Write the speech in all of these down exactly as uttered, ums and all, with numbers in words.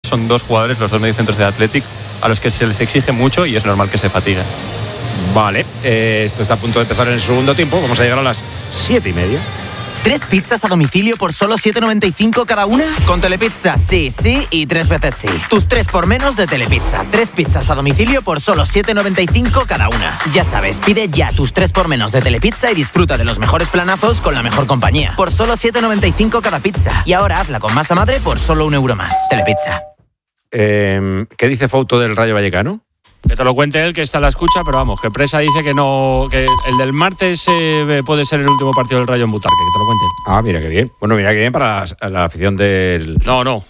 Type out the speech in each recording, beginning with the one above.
son dos jugadores, los dos mediocentros de Athletic, a los que se les exige mucho y es normal que se fatiguen. Vale, eh, esto está a punto de empezar en el segundo tiempo. Vamos a llegar a las siete y media. ¿Tres pizzas a domicilio por solo siete noventa y cinco cada una? Con Telepizza sí, sí y tres veces sí. Tus tres por menos de Telepizza. Tres pizzas a domicilio por solo siete noventa y cinco cada una. Ya sabes, pide ya tus tres por menos de Telepizza y disfruta de los mejores planazos con la mejor compañía. Por solo siete noventa y cinco cada pizza. Y ahora hazla con masa madre por solo un euro más. Telepizza. Eh, ¿Qué dice Fouto del Rayo Vallecano? Que te lo cuente él, que está en la escucha, pero vamos, que Presa dice que no, que el del martes eh, puede ser el último partido del Rayo en Butarque, que te lo cuente él. Ah, mira qué bien. Bueno, mira qué bien para la, la afición del... No, no.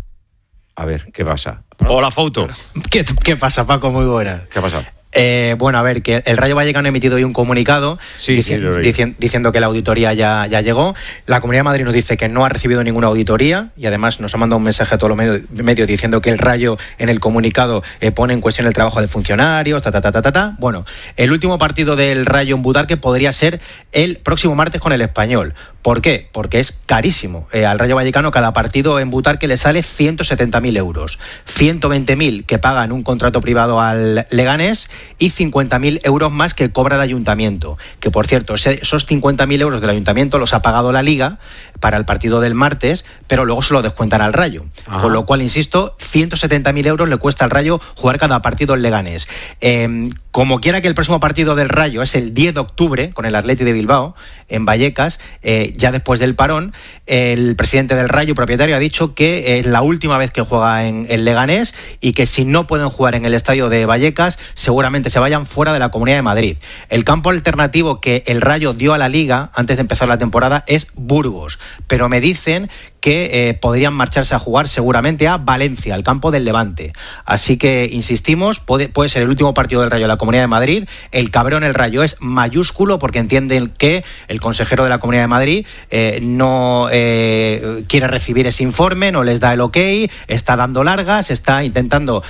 A ver, ¿qué pasa? Hola, Fouto. ¿Qué, ¿Qué pasa, Paco? Muy buena. ¿Qué ha pasado? Eh, bueno, a ver, que el Rayo Vallecano ha emitido hoy un comunicado sí, dici- sí, dici- diciendo que la auditoría ya, ya llegó. La Comunidad de Madrid nos dice que no ha recibido ninguna auditoría y además nos ha mandado un mensaje a todos los medios, medios diciendo que el Rayo en el comunicado eh, pone en cuestión el trabajo de funcionarios, ta, ta, ta, ta, ta, ta. Bueno, el último partido del Rayo en Butarque podría ser el próximo martes con el Español. ¿Por qué? Porque es carísimo. Eh, al Rayo Vallecano cada partido en Butarque le sale ciento setenta mil euros. ciento veinte mil que pagan un contrato privado al Leganés y cincuenta mil euros más que cobra el ayuntamiento. Que por cierto, esos cincuenta mil euros del ayuntamiento los ha pagado la Liga para el partido del martes, pero luego se lo descuentan al Rayo. Ajá. Con lo cual, insisto, ciento setenta mil euros le cuesta al Rayo jugar cada partido en Leganés. Eh, como quiera que el próximo partido del Rayo es el diez de octubre con el Athletic de Bilbao en Vallecas, eh, ya después del parón, el presidente del Rayo, propietario, ha dicho que es la última vez que juega en el Leganés y que si no pueden jugar en el estadio de Vallecas, seguramente se vayan fuera de la Comunidad de Madrid. El campo alternativo que el Rayo dio a la Liga antes de empezar la temporada es Burgos, pero me dicen que eh, podrían marcharse a jugar seguramente a Valencia, al campo del Levante. Así que, insistimos, puede, puede ser el último partido del Rayo de la Comunidad de Madrid. El cabrón el Rayo es mayúsculo porque entienden que el consejero de la Comunidad de Madrid eh, no eh, quiere recibir ese informe, no les da el ok, está dando largas, está intentando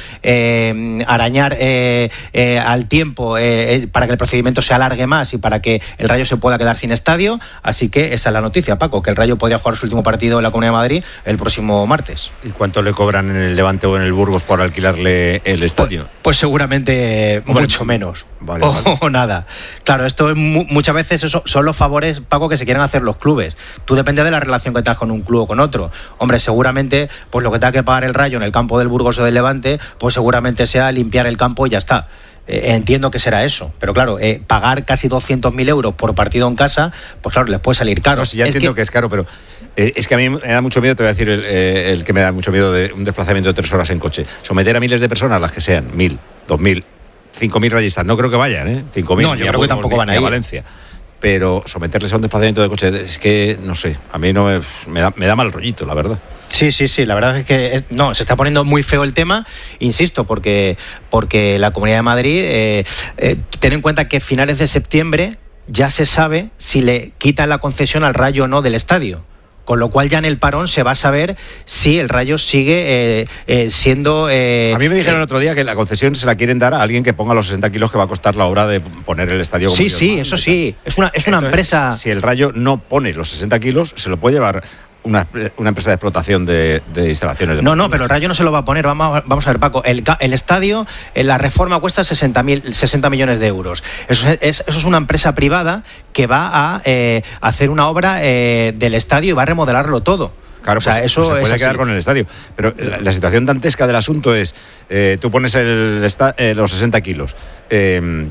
eh, arañar eh, eh, al tiempo eh, para que el procedimiento se alargue más y para que el Rayo se pueda quedar sin estadio. Así que esa es la noticia, Paco, que el Rayo podría jugar su último partido en la Comunidad de Madrid el próximo martes. ¿Y cuánto le cobran en el Levante o en el Burgos por alquilarle el estadio? Pues, pues seguramente Hombre, mucho menos. Vale, o, vale. o nada. Claro, esto es mu- muchas veces eso son los favores, Paco, que se quieren hacer los clubes. Tú depende de la relación que tengas con un club o con otro. Hombre, seguramente pues lo que tenga que pagar el Rayo en el campo del Burgos o del Levante, pues seguramente sea limpiar el campo y ya está. Eh, entiendo que será eso, pero claro, eh, pagar casi doscientos mil euros por partido en casa, pues claro, les puede salir caro. No, sí, ya es entiendo que... que es caro, pero eh, es que a mí me da mucho miedo, te voy a decir el, eh, el que me da mucho miedo de un desplazamiento de tres horas en coche. Someter a miles de personas, las que sean, mil, dos mil, cinco mil rayistas, no creo que vayan, ¿eh? Cinco mil, no, yo creo que tampoco van a ir a Valencia. Pero someterles a un desplazamiento de coche, es que, no sé, a mí no me, me, da, me da mal rollito, la verdad. Sí, sí, sí, la verdad es que es, no, se está poniendo muy feo el tema, insisto, porque, porque la Comunidad de Madrid, eh, eh, ten en cuenta que a finales de septiembre ya se sabe si le quitan la concesión al Rayo o no del estadio. Con lo cual ya en el parón se va a saber si el Rayo sigue eh, eh, siendo... Eh, a mí me dijeron eh, el otro día que la concesión se la quieren dar a alguien que ponga los sesenta kilos que va a costar la obra de poner el estadio. Sí, sí, eso sí. Es una, es una Entonces, empresa... Si el Rayo no pone los sesenta kilos, se lo puede llevar una, una empresa de explotación de, de instalaciones. De no, no, pero el Rayo no se lo va a poner. Vamos, vamos a ver, Paco. El, el estadio, la reforma cuesta sesenta millones de euros. Eso es, eso es una empresa privada que va a eh, hacer una obra eh, del estadio y va a remodelarlo todo. Claro, o sea, pues, eso pues se puede quedar con el estadio. Pero la, la situación dantesca del asunto es, eh, tú pones el, esta, eh, los sesenta kilos eh,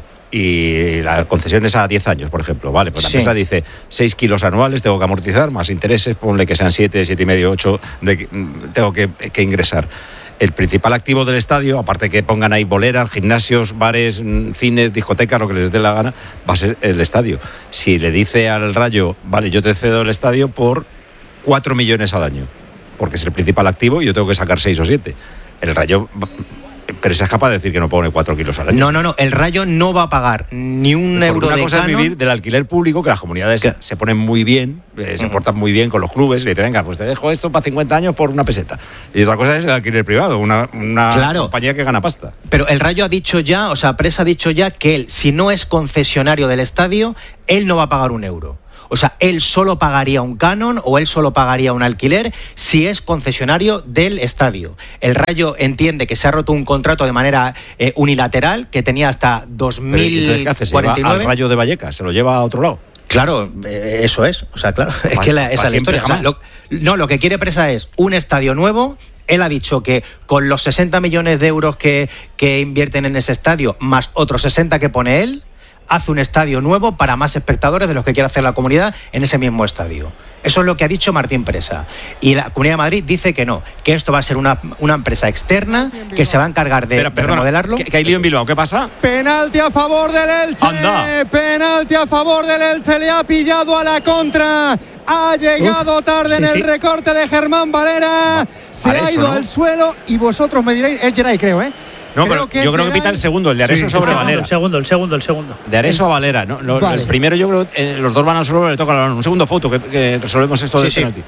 y la concesión es a diez años, por ejemplo. Vale, pues la sí. empresa dice seis kilos anuales tengo que amortizar, más intereses, ponle que sean siete, siete y medio, ocho, de, tengo que, que ingresar. El principal activo del estadio, aparte que pongan ahí boleras, gimnasios, bares, cines, discotecas, lo que les dé la gana, va a ser el estadio. Si le dice al Rayo, vale, yo te cedo el estadio por cuatro millones al año, porque es el principal activo y yo tengo que sacar seis o siete. El Rayo, pero es capaz de decir que no pone cuatro kilos al año. No, no, no, el Rayo no va a pagar ni un porque euro una de cosa canon. Es vivir del alquiler público, que las comunidades se, se ponen muy bien, eh, se uh-huh. portan muy bien con los clubes, y le dicen, venga, pues te dejo esto para cincuenta años por una peseta. Y otra cosa es el alquiler privado, una, una claro. compañía que gana pasta. Pero el Rayo ha dicho ya, o sea, Presa ha dicho ya que él, si no es concesionario del estadio, él no va a pagar un euro. O sea, él solo pagaría un canon o él solo pagaría un alquiler si es concesionario del estadio. El Rayo entiende que se ha roto un contrato de manera eh, unilateral que tenía hasta dos mil cuarenta y nueve. ¿Al Rayo de Vallecas? ¿Se lo lleva a otro lado? Claro, eh, eso es. O sea, claro, es que la, esa es la historia. O sea, lo, no, lo que quiere Presa es un estadio nuevo. Él ha dicho que con los sesenta millones de euros que, que invierten en ese estadio, más otros sesenta que pone él, hace un estadio nuevo para más espectadores de los que quiere hacer la comunidad en ese mismo estadio. Eso es lo que ha dicho Martín Presa. Y la Comunidad de Madrid dice que no, que esto va a ser una, una empresa externa que se va a encargar de, Pero, de perdona, remodelarlo. Que, que hay lío en Bilbao, ¿qué pasa? Penalti a favor del Elche. Anda. Penalti a favor del Elche. Le ha pillado a la contra. Ha llegado Uf, tarde sí, en el sí. recorte de Germán Valera. Se Areso, ha ido ¿no? al suelo y vosotros me diréis, es Geray, creo, ¿eh? No, creo pero yo creo que pita el segundo, el de Areso sí, sobre el Valera. El segundo, el segundo, el segundo. De Areso a Valera. No, lo, vale. El primero yo creo que eh, los dos van al suelo, le toca la mano. Un segundo foto, que, que resolvemos esto sí, del sí. penalti.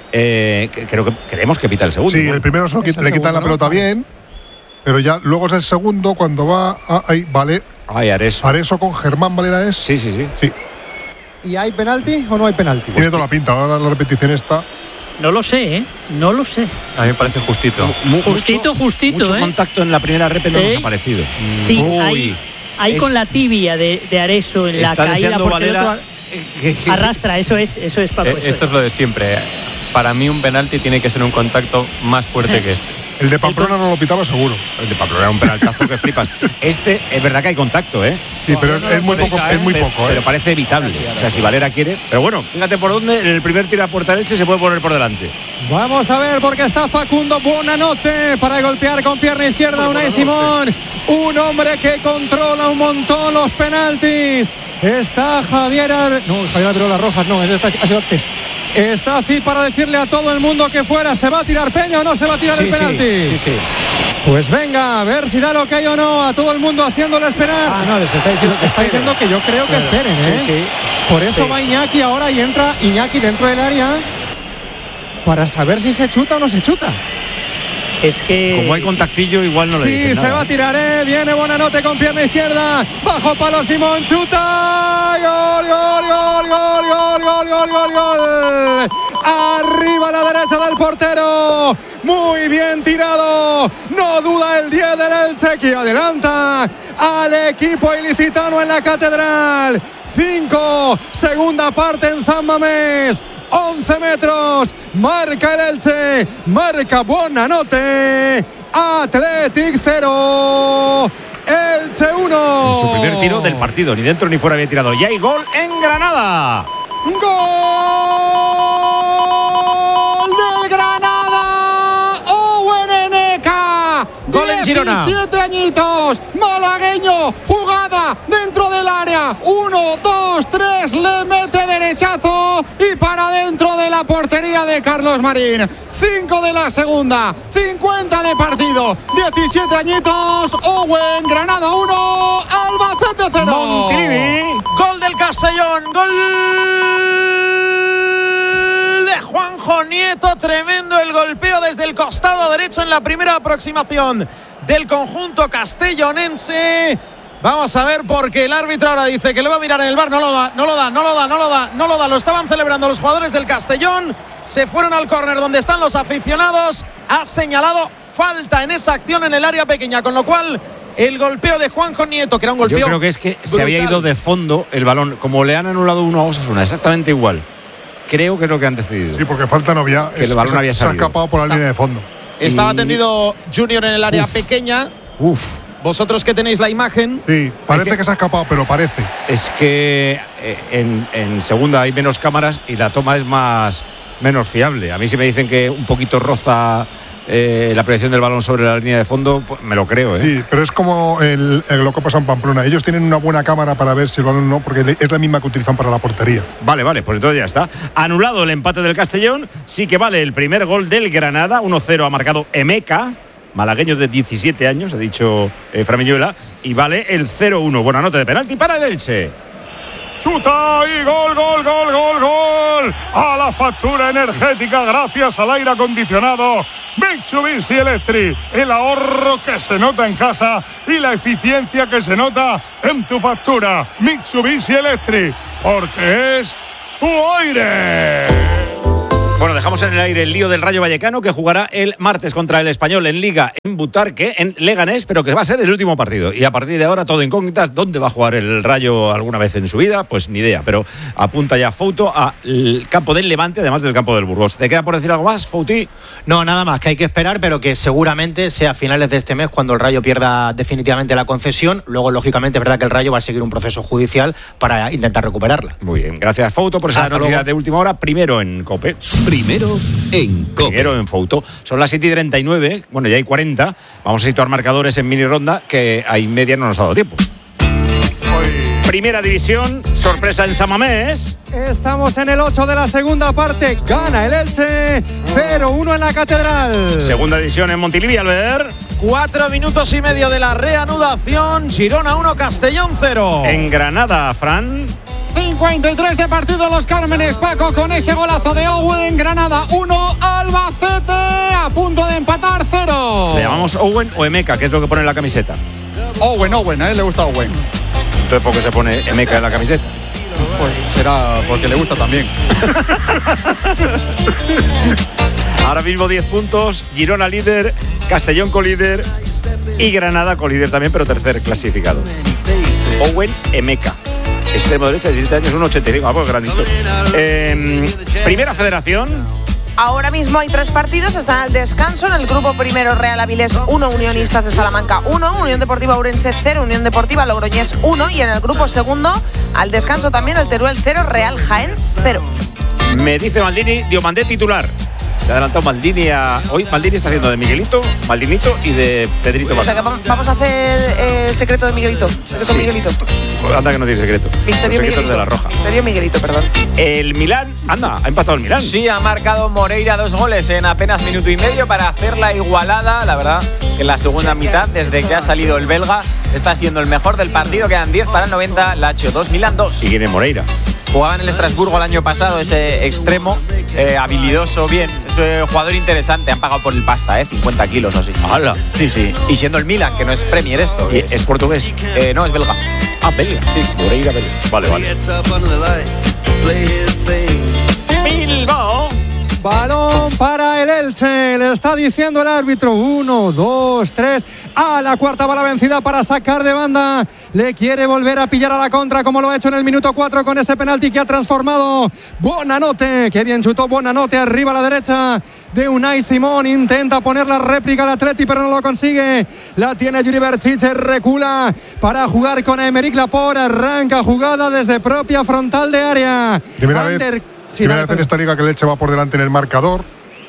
Eh, que, creo que creemos que pita el segundo. Sí, ¿no? El primero solo le segundo, quitan la pelota ¿no? bien, pero ya luego es el segundo cuando va a ahí, vale. Ay, Areso. Areso con Germán Valera es. Sí, sí, sí. Sí. ¿Y hay penalti o no hay penalti? Tiene toda la pinta, ahora la repetición está. No lo sé, ¿eh? No lo sé. A mí me parece justito. Mu justito, mucho, justito, mucho ¿eh? contacto en la primera rep no nos ha parecido. Sí, Uy, hay, hay es, con la tibia de, de Areso en la caída porque Valera, el otro arrastra, eso es, eso es Paco. Eh, eso esto es. es lo de siempre. Para mí un penalti tiene que ser un contacto más fuerte eh. que este. El de Pamplona no lo pitaba seguro. El de Pamplona era un penaltazo que flipas. Este es verdad que hay contacto, ¿eh? Sí, pero es, es muy poco, es muy poco, ¿eh? Pero parece evitable. O sea, si Valera quiere. Pero bueno, fíjate por dónde en el primer tiro a puerta Elche se puede poner por delante. Vamos a ver porque está Facundo Buonanotte para golpear con pierna izquierda a Unai Simón. Un hombre que controla un montón los penaltis. Está Javier Ar... No, Javier Arbeloa Rojas, no, ese está, ha sido antes. Está así para decirle a todo el mundo que fuera, ¿se va a tirar Peña o no se va a tirar sí, el penalti? Sí, sí, sí. Pues venga, a ver si da lo que hay o no, a todo el mundo haciéndole esperar. Ah, no, les está diciendo que está diciendo que yo creo que esperen, ¿eh? Sí, sí. Por eso sí. va Iñaki ahora y entra Iñaki dentro del área para saber si se chuta o no se chuta. Es que... Como hay contactillo, igual no le dicen Sí, se nada. va a tirar, ¿eh? Viene Buonanotte con pierna izquierda. Bajo palo Simón, chuta. Gol, gol, gol, gol, gol, gol, gol, gol, gol. Arriba a la derecha del portero. Muy bien tirado. No duda el diez del Elche que adelanta al equipo ilicitano en la Catedral. cinco, segunda parte en San Mamés. once metros, marca el Elche, marca Buonanotte, Athletic cero, Elche uno. Su primer tiro del partido, ni dentro ni fuera había tirado. Y hay gol en Granada. ¡Gol del Granada! Owen Eneka. Gol en Girona. diecisiete añitos, malagueño, jugada dentro del área. uno, dos, tres, le mete derechazo y para dentro de la portería de Carlos Marín. cinco de la segunda, cincuenta de partido, diecisiete añitos. Owen, Granada uno, Albacete cero. Montilivi, gol del Castellón, gol de Juanjo Nieto, tremendo el golpeo desde el costado derecho en la primera aproximación del conjunto castellonense. Vamos a ver porque el árbitro ahora dice que le va a mirar en el V A R, no lo da, no lo da, no lo da, no lo da, no lo da, lo estaban celebrando los jugadores del Castellón, se fueron al córner donde están los aficionados, ha señalado falta en esa acción en el área pequeña, con lo cual el golpeo de Juanjo Nieto, que era un golpeo Yo creo que es que brutal. Se había ido de fondo el balón, como le han anulado uno a Osasuna, exactamente igual. Creo que es lo que han decidido. Sí, porque falta no había, que es, el balón se, había salido. Se ha escapado por la Está, línea de fondo. Estaba y... tendido Junior en el área Uf. pequeña. Uf. Vosotros que tenéis la imagen. Sí, parece que, que se ha escapado, pero parece. Es que eh, en, en segunda hay menos cámaras y la toma es más menos fiable. A mí si me dicen que un poquito roza eh, la proyección del balón sobre la línea de fondo, pues me lo creo. ¿eh? Sí, pero es como el, el, lo que pasa en Pamplona. Ellos tienen una buena cámara para ver si el balón no, porque es la misma que utilizan para la portería. Vale, vale, pues entonces ya está. Anulado el empate del Castellón. Sí que vale el primer gol del Granada. uno cero ha marcado Emeka, malagueño de diecisiete años, ha dicho eh, Framiñuela. Y vale el cero uno. Buena nota de penalti para el Elche. Chuta y gol, gol, gol, gol, gol. A la factura energética gracias al aire acondicionado Mitsubishi Electric. El ahorro que se nota en casa y la eficiencia que se nota en tu factura. Mitsubishi Electric, porque es tu aire. Bueno, dejamos en el aire el lío del Rayo Vallecano, que jugará el martes contra el Español en Liga en Butarque, en Leganés, pero que va a ser el último partido. Y a partir de ahora todo incógnitas. ¿Dónde va a jugar el Rayo alguna vez en su vida? Pues ni idea, pero apunta ya Fouto al campo del Levante, además del campo del Burgos. ¿Te queda por decir algo más, Fouti? No, nada más, que hay que esperar, pero que seguramente sea a finales de este mes cuando el Rayo pierda definitivamente la concesión. Luego, lógicamente, es verdad que el Rayo va a seguir un proceso judicial para intentar recuperarla. Muy bien, gracias, Fouto, por esa Hasta noticia luego. de última hora. Primero en COPE. Primero en COPE. Primero en Fouto. Son las siete y treinta y nueve, bueno, ya hay cuarenta. Vamos a situar marcadores en mini ronda, que a y media no nos ha dado tiempo. Primera división, sorpresa en San Mamés. Estamos en el ocho de la segunda parte. Gana el Elche. cero uno en la Catedral. Segunda división en Montilivi, Albert. Cuatro minutos y medio de la reanudación. Girona uno, Castellón cero. En Granada, Fran. cincuenta y tres de partido Los Cármenes, Paco, con ese golazo de Owen. Granada uno, Albacete a punto de empatar cero. ¿Le llamamos Owen o Emeka, que es lo que pone en la camiseta? Owen, Owen, a él le gusta Owen. Entonces, ¿por qué se pone Emeka en la camiseta? Pues será porque le gusta también. Ahora mismo diez puntos, Girona líder, Castellón colíder y Granada colíder también, pero tercer clasificado. Owen Emeka, extremo derecha, diecisiete años, uno ochenta y cinco, ah, pues grandito. Eh, primera federación. Ahora mismo hay tres partidos, están al descanso. En el grupo primero, Real Avilés uno, Unionistas de Salamanca uno, Unión Deportiva Ourense cero, Unión Deportiva Logroñés uno. Y en el grupo segundo, al descanso también, el Teruel cero, Real Jaén cero. Me dice Maldini, Diomandé titular. Se ha adelantado Maldini a... Hoy Maldini está haciendo de Miguelito, Maldinito y de Pedrito. O sea que vamos a hacer el secreto de Miguelito. Secreto Sí. Miguelito. Pues anda que no tiene secreto. Misterio Los secretos Miguelito. de la Roja. Misterio Miguelito, perdón. El Milán, anda, ha empatado el Milán. Sí, ha marcado Moreira dos goles en apenas minuto y medio para hacer la igualada. La verdad que en la segunda mitad, desde que ha salido el belga, está siendo el mejor del partido. Quedan diez para el noventa, Lazio dos, Milán dos. ¿Y quién es Moreira? Jugaba en el Estrasburgo el año pasado, ese extremo, eh, habilidoso, bien. Es un jugador interesante, han pagado por el pasta, ¿eh? cincuenta kilos o así. ¡Hala! Sí, sí. Y siendo el Milan, que no es Premier esto. ¿Y ¿Es portugués? Eh, no, es belga. Ah, belga. Sí, Moreira belga. Vale, vale. Bilbao. Balón para el Elche, le está diciendo el árbitro. Uno, dos, tres. A la cuarta va la vencida para sacar de banda. Le quiere volver a pillar a la contra, como lo ha hecho en el minuto cuatro con ese penalti que ha transformado Buonanotte. Qué bien chutó Buonanotte arriba a la derecha de Unai Simón. Intenta poner la réplica al Atleti, pero no lo consigue. La tiene Yuri Berchiche, recula para jugar con Aymeric Laporte. Arranca jugada desde propia frontal de área. Primera Ander... vez, Sí, primera dale, vez en esta liga que el Elche va por delante en el marcador.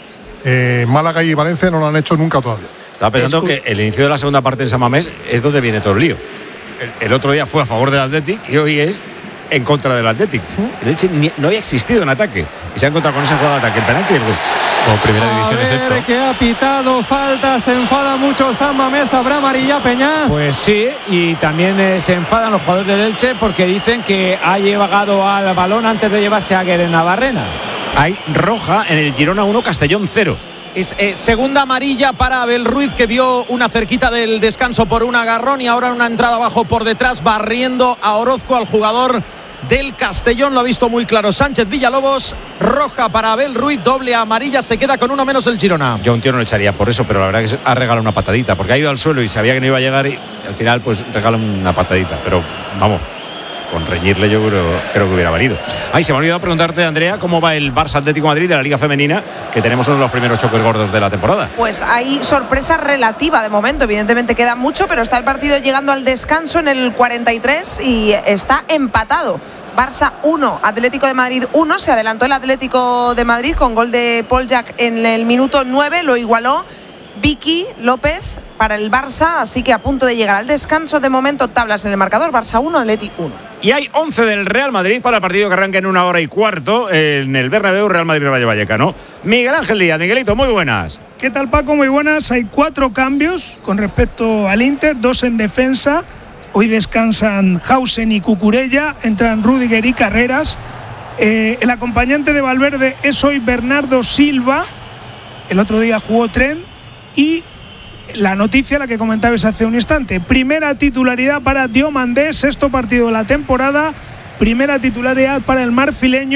Eh, Málaga y Valencia no lo han hecho nunca todavía. Estaba pensando Escu- que el inicio de la segunda parte en San Mamés es donde viene todo el lío. El, el otro día fue a favor del Athletic y hoy es en contra del Athletic. El Elche ni- no había existido en ataque y se ha encontrado con esa jugada de ataque, el penalti y el gol. Como primera A división es ver, esto. que ha pitado falta, se enfada mucho San Mamés, habrá amarilla Peña. Pues sí, y también eh, se enfadan los jugadores del Elche porque dicen que ha llegado al balón antes de llevarse a Guerre Navarrena. Hay roja en el Girona uno, Castellón cero. Es, eh, segunda amarilla para Abel Ruiz, que vio una cerquita del descanso por un agarrón y ahora una entrada abajo por detrás, barriendo a Orozco, al jugador del Castellón. Lo ha visto muy claro Sánchez Villalobos. Roja para Abel Ruiz, doble amarilla, se queda con uno menos el Girona. Yo a un tío no le echaría por eso, pero la verdad que ha regalado una patadita, porque ha ido al suelo y sabía que no iba a llegar y al final pues regala una patadita. Pero vamos, con reñirle yo creo, creo que hubiera valido. Ay, se me ha olvidado preguntarte, Andrea, cómo va el Barça Atlético de Madrid de la Liga Femenina, que tenemos uno de los primeros choques gordos de la temporada. Pues hay sorpresa relativa de momento, evidentemente queda mucho, pero está el partido llegando al descanso en el cuarenta y tres y está empatado. Barça uno, Atlético de Madrid uno, se adelantó el Atlético de Madrid con gol de Poljak en el minuto nueve, lo igualó Vicky López para el Barça, así que a punto de llegar al descanso. De momento tablas en el marcador, Barça uno, Atlético uno. Y hay once del Real Madrid para el partido que arranca en una hora y cuarto en el Bernabéu, Real Madrid-Rayo Vallecano. Miguel Ángel Díaz, Miguelito, muy buenas. ¿Qué tal, Paco? Muy buenas. Hay cuatro cambios con respecto al Inter, dos en defensa. Hoy descansan Hausen y Cucurella, entran Rüdiger y Carreras. Eh, el acompañante de Valverde es hoy Bernardo Silva. El otro día jugó Trent. Y la noticia, la que comentabais hace un instante, primera titularidad para Diomandé, sexto partido de la temporada, primera titularidad para el marfileño,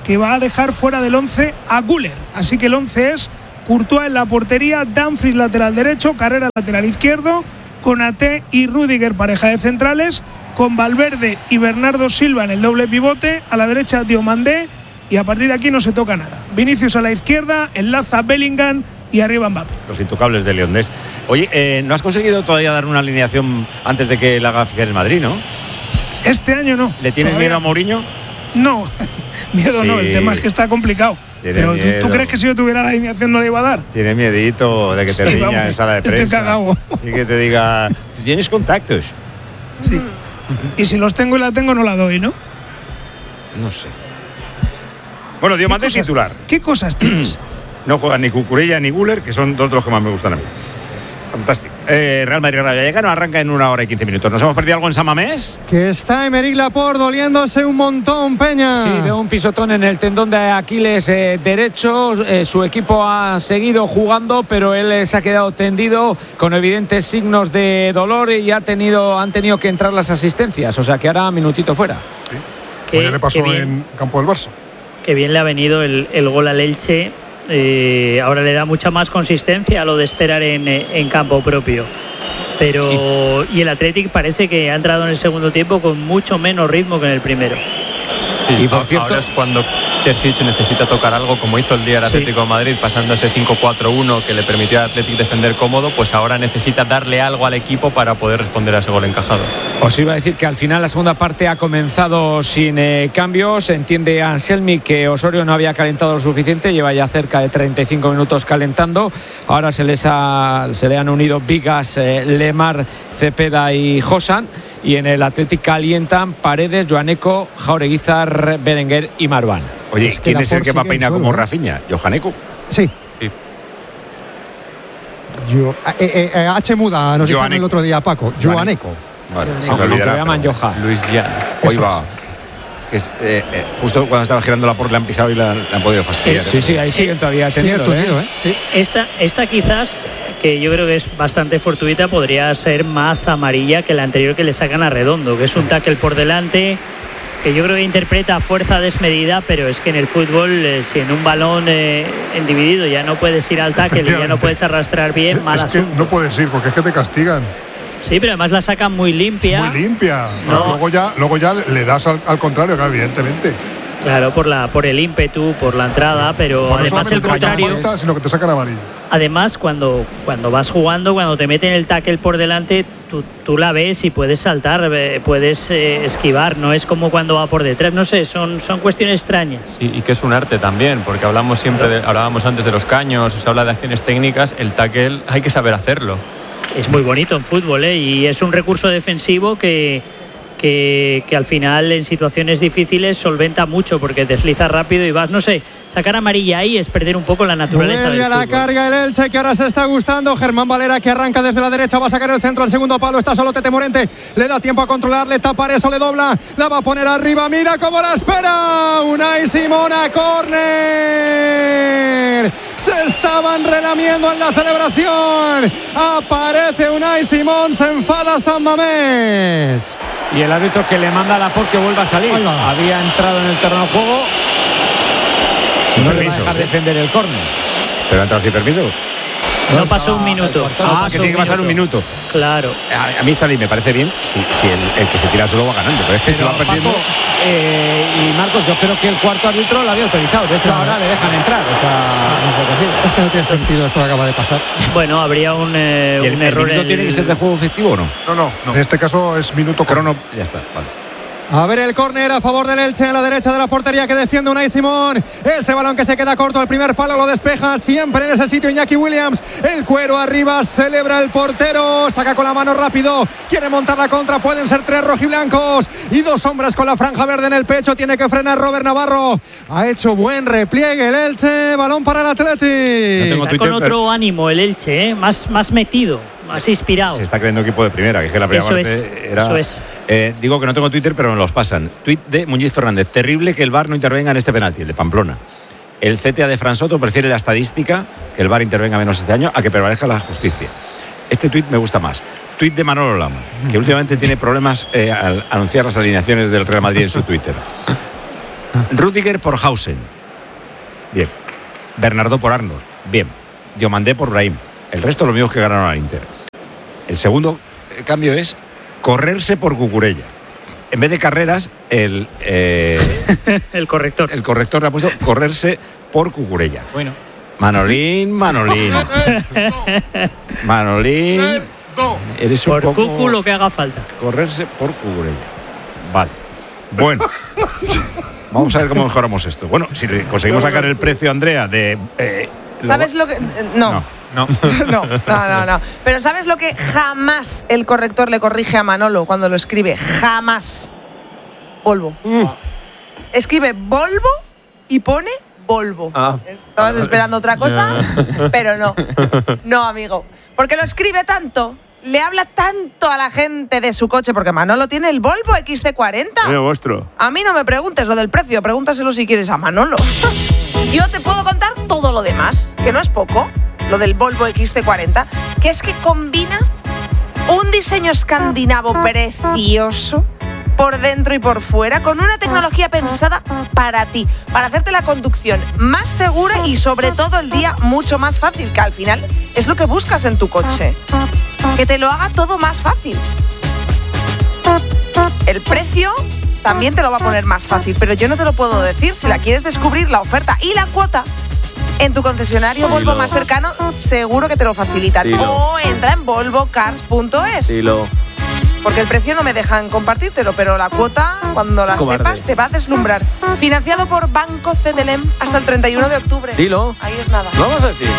que va a dejar fuera del once a Güler. Así que el once es Courtois en la portería, Dumfries lateral derecho, Carrera lateral izquierdo, Konaté y Rüdiger pareja de centrales, con Valverde y Bernardo Silva en el doble pivote, a la derecha Diomandé, y a partir de aquí no se toca nada. Vinicius a la izquierda, enlaza Bellingham y arriba Mbappé. Los intocables de Leondés. Oye, eh, ¿no has conseguido todavía dar una alineación antes de que la haga oficial el Madrid, no? Este año no. ¿Le tienes todavía. miedo a Mourinho? No, miedo sí. no, el tema es que está complicado. Tiene Pero ¿tú, ¿tú miedo. crees que si yo tuviera la alineación no la iba a dar? Tiene miedito de que te Sí, riña vamos, en sala de estoy prensa. cagado. Y que te diga, ¿tienes contactos? Sí. Y si los tengo y la tengo, no la doy, ¿no? No sé. Bueno, Diomandé es titular. ¿Qué cosas tienes? No juegan ni Cucurella ni Güler, que son dos de los que más me gustan a mí. Fantástico. Eh, Real Madrid Rayo Vallecano arranca en una hora y quince minutos. ¿Nos hemos perdido algo en San Mamés? Que está Aymeric Laporte doliéndose un montón, Peña. Sí, de un pisotón en el tendón de Aquiles eh, derecho. Eh, su equipo ha seguido jugando, pero él eh, se ha quedado tendido con evidentes signos de dolor y ha tenido, han tenido que entrar las asistencias. O sea que ahora minutito fuera. Sí. Qué, ya le pasó qué en campo del Barça. Qué bien le ha venido el, el gol al Elche. Eh, ahora le da mucha más consistencia a lo de esperar en, en campo propio. Pero y el Athletic parece que ha entrado en el segundo tiempo con mucho menos ritmo que en el primero. Y, y por cierto, ahora es cuando Terzic necesita tocar algo, como hizo el día el Atlético de Madrid, pasando ese cinco cuatro uno que le permitió al Athletic defender cómodo, pues ahora necesita darle algo al equipo para poder responder a ese gol encajado. Os iba a decir que al final la segunda parte ha comenzado sin eh, cambios. Entiende Anselmi que Osorio no había calentado lo suficiente, lleva ya cerca de treinta y cinco minutos calentando. Ahora se les ha, se le han unido Vigas, eh, Lemar, Cepeda y Josan. Y en el Athletic calientan Paredes, Joaneco, Jaureguizar, Berenguer y Marván. Oye, Es que ¿quién es el Laporte que va a sigue peinar en como suelo, ¿eh? Rafinha? ¿Johaneco? Sí. Sí. Yo, eh, eh, H muda nos dijeron el otro día, Paco. Joaneco. Vale, se me Aunque olvidará. lo llaman pero- Joha. Luis Jan. Hoy Eso va. Que es, eh, eh, justo cuando estaba girando la Laporte le han pisado y la, la han podido fastidiar. Sí, sí, ahí siguen todavía Sigue teniendo. tundido, ¿eh? Sí. Esta, esta quizás, que yo creo que es bastante fortuita, podría ser más amarilla que la anterior que le sacan a Redondo, que es un tackle por delante, que yo creo que interpreta fuerza desmedida, pero es que en el fútbol, eh, si en un balón eh, en dividido ya no puedes ir al tackle y ya no puedes arrastrar bien, mal Es que asunto. no puedes ir porque es que te castigan. Sí, pero además la sacan muy limpia. Es muy limpia. No. Luego ya, luego ya le das al, al contrario, claro, evidentemente. Claro, por la por el ímpetu, por la entrada, pero Pues no además solamente el te quitan contrario. falta, sino que te sacan amarillo. Además, cuando, cuando vas jugando, cuando te meten el tackle por delante, tú, tú la ves y puedes saltar, eh, puedes eh, esquivar, no es como cuando va por detrás. No sé, son, son cuestiones extrañas. Y, y que es un arte también, porque hablamos siempre de, hablábamos antes de los caños, se habla de acciones técnicas, el tackle hay que saber hacerlo. Es muy bonito en fútbol, ¿eh? Y es un recurso defensivo que, que, que al final en situaciones difíciles solventa mucho porque desliza rápido y vas, no sé, sacar amarilla ahí es perder un poco la naturaleza Vuelve del a la fútbol. carga el Elche, que ahora se está gustando. Germán Valera, que arranca desde la derecha, va a sacar el centro al segundo palo. Está solo Tete Morente, le da tiempo a controlarle, tapar eso, le dobla, la va a poner arriba. Mira cómo la espera Unai Simón a córner. Se estaban relamiendo en la celebración. Aparece Unai Simón, se enfada San Mamés. Y el árbitro que le manda a Laporte que vuelva a salir. Hola. Había entrado en el terreno de juego. Sin No le va a permiso. dejar defender el córner. ¿Pero ha entrado sin permiso? No pasó un minuto. Ah, No pasó que tiene que pasar un minuto. Claro. A, a mí esta ley me parece bien si, si el, el que se tira solo va ganando. Pero es que se va perdiendo. Paco, eh, y Marcos, yo creo que el cuarto árbitro lo había autorizado. De hecho, ahora le dejan entrar. O sea, no sé qué ha sido. Es que no tiene sentido esto que acaba de pasar. Bueno, habría un, eh, ¿Y el, un el error. minuto en tiene que el- ser de juego efectivo o no? No, no, En este caso es minuto crono. Ya está, vale. A ver el córner a favor del Elche a la derecha de la portería que defiende Unai Simón. Ese balón que se queda corto, el primer palo lo despeja siempre en ese sitio Iñaki Williams. El cuero arriba, celebra el portero, saca con la mano rápido, quiere montar la contra, pueden ser tres rojiblancos y dos hombres con la franja verde en el pecho. Tiene que frenar Robert Navarro. Ha hecho buen repliegue el Elche, balón para el Athletic. Está con otro ánimo el Elche, ¿eh? más, más metido, más inspirado. Se está creyendo equipo de primera, que es que la primera Eso parte es, era. eso es. Eh, digo que no tengo Twitter, pero me los pasan. Tweet de Muñiz Fernández. Terrible que el V A R no intervenga en este penalti, el de Pamplona. El C T A de Fran Soto prefiere la estadística, que el V A R intervenga menos este año, a que prevalezca la justicia. Este tuit me gusta más. Tuit de Manolo Lama, que últimamente tiene problemas eh, al anunciar las alineaciones del Real Madrid en su Twitter. Rüdiger por Hausen. Bien. Bernardo por Arnold. Bien. Diomandé por Brahim. El resto los mismos que ganaron al Inter. El segundo cambio es correrse por Cucurella. En vez de carreras, el eh, el corrector. El corrector le ha puesto correrse por Cucurella. Bueno. Manolín, Manolín. Manolín. Eres un por poco... Cucu lo que haga falta. Correrse por Cucurella. Vale. Bueno. Vamos a ver cómo mejoramos esto. Bueno, si conseguimos sacar el precio, Andrea, de... Eh, ¿Sabes lo que...? No. No. No. no, no, no, no. Pero ¿sabes lo que jamás el corrector le corrige a Manolo cuando lo escribe? Jamás. Volvo. Mm. Escribe Volvo y pone Volvo. Ah. Estabas esperando otra cosa, pero no. No, amigo. Porque lo escribe tanto, le habla tanto a la gente de su coche, porque Manolo tiene el Volvo equis ce cuarenta. Es vuestro. A mí no me preguntes lo del precio, pregúntaselo si quieres a Manolo. Yo te puedo contar todo lo demás, que no es poco. Lo del Volvo equis ce cuarenta, que es que combina un diseño escandinavo precioso por dentro y por fuera, con una tecnología pensada para ti, para hacerte la conducción más segura y sobre todo el día mucho más fácil, que al final es lo que buscas en tu coche, que te lo haga todo más fácil. El precio también te lo va a poner más fácil, pero yo no te lo puedo decir. Si la quieres descubrir, la oferta y la cuota en tu concesionario Dilo. Volvo más cercano, seguro que te lo facilitan. Dilo. O entra en volvo cars punto es. Dilo. Porque el precio no me dejan compartírtelo, pero la cuota, cuando la Cobarde. sepas, te va a deslumbrar. Financiado por Banco C D L E M hasta el treinta y uno de octubre. Dilo. Ahí es nada. ¿Lo vamos a decir?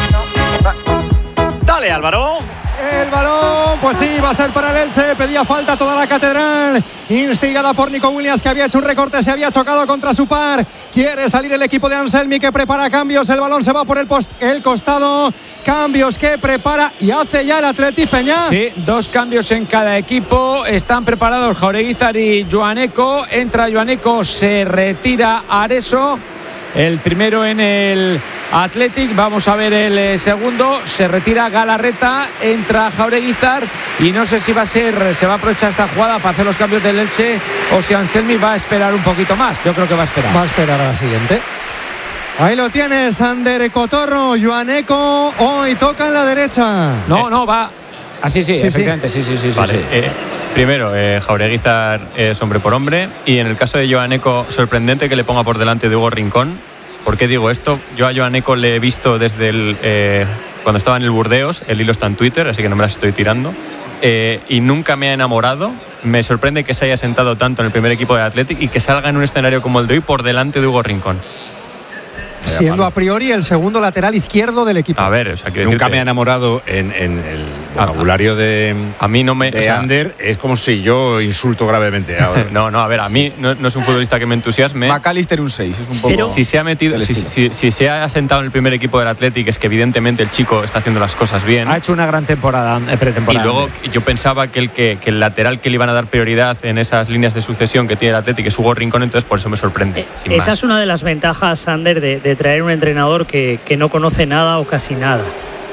No. Dale, Álvaro. El balón, pues sí, va a ser para el Elche. Pedía falta toda la catedral, instigada por Nico Williams, que había hecho un recorte, se había chocado contra su par. Quiere salir el equipo de Anselmi, que prepara cambios. El balón se va por el, post, el costado. Cambios que prepara y hace ya el Athletic, Peña. Sí, dos cambios en cada equipo. Están preparados Jaureguizar y Joaneco. Entra Joaneco, se retira Areso. El primero en el Athletic, vamos a ver el segundo, se retira Galarreta, entra Jaureguizar y no sé si va a ser, se va a aprovechar esta jugada para hacer los cambios del Elche o si Anselmi va a esperar un poquito más. Yo creo que va a esperar. Va a esperar a la siguiente. Ahí lo tienes, Ander Cotorro, Joaneco, hoy toca en la derecha. No, no, va... Ah, sí, sí, sí, efectivamente, sí, sí, sí. sí, vale, sí. Eh, primero, eh, Jaureguizar es hombre por hombre y en el caso de Joaneco, sorprendente que le ponga por delante de Hugo Rincón. ¿Por qué digo esto? Yo a Joaneco le he visto desde el, eh, cuando estaba en el Burdeos, el hilo está en Twitter, así que no me las estoy tirando, eh, y nunca me ha enamorado. Me sorprende que se haya sentado tanto en el primer equipo de Athletic y que salga en un escenario como el de hoy por delante de Hugo Rincón. Siendo a priori el segundo lateral izquierdo del equipo. A ver, o sea, nunca decirte, me ha enamorado en, en el vocabulario de, a mí no me, de o sea, Ander. Es como si yo insulto gravemente. no, no, a ver, a mí no, no es un futbolista que me entusiasme. McAllister un seis, es un poco. Si se ha metido, si, si, si se ha sentado en el primer equipo del Athletic, es que evidentemente el chico está haciendo las cosas bien. Ha hecho una gran temporada, eh, pretemporada. Y luego yo pensaba que el que, que el lateral que le iban a dar prioridad en esas líneas de sucesión que tiene el Athletic es Hugo Rincón, entonces por eso me sorprende. Eh, esa más. Es una de las ventajas, Sander, de, de traer un entrenador Que, que no conoce nada o casi nada.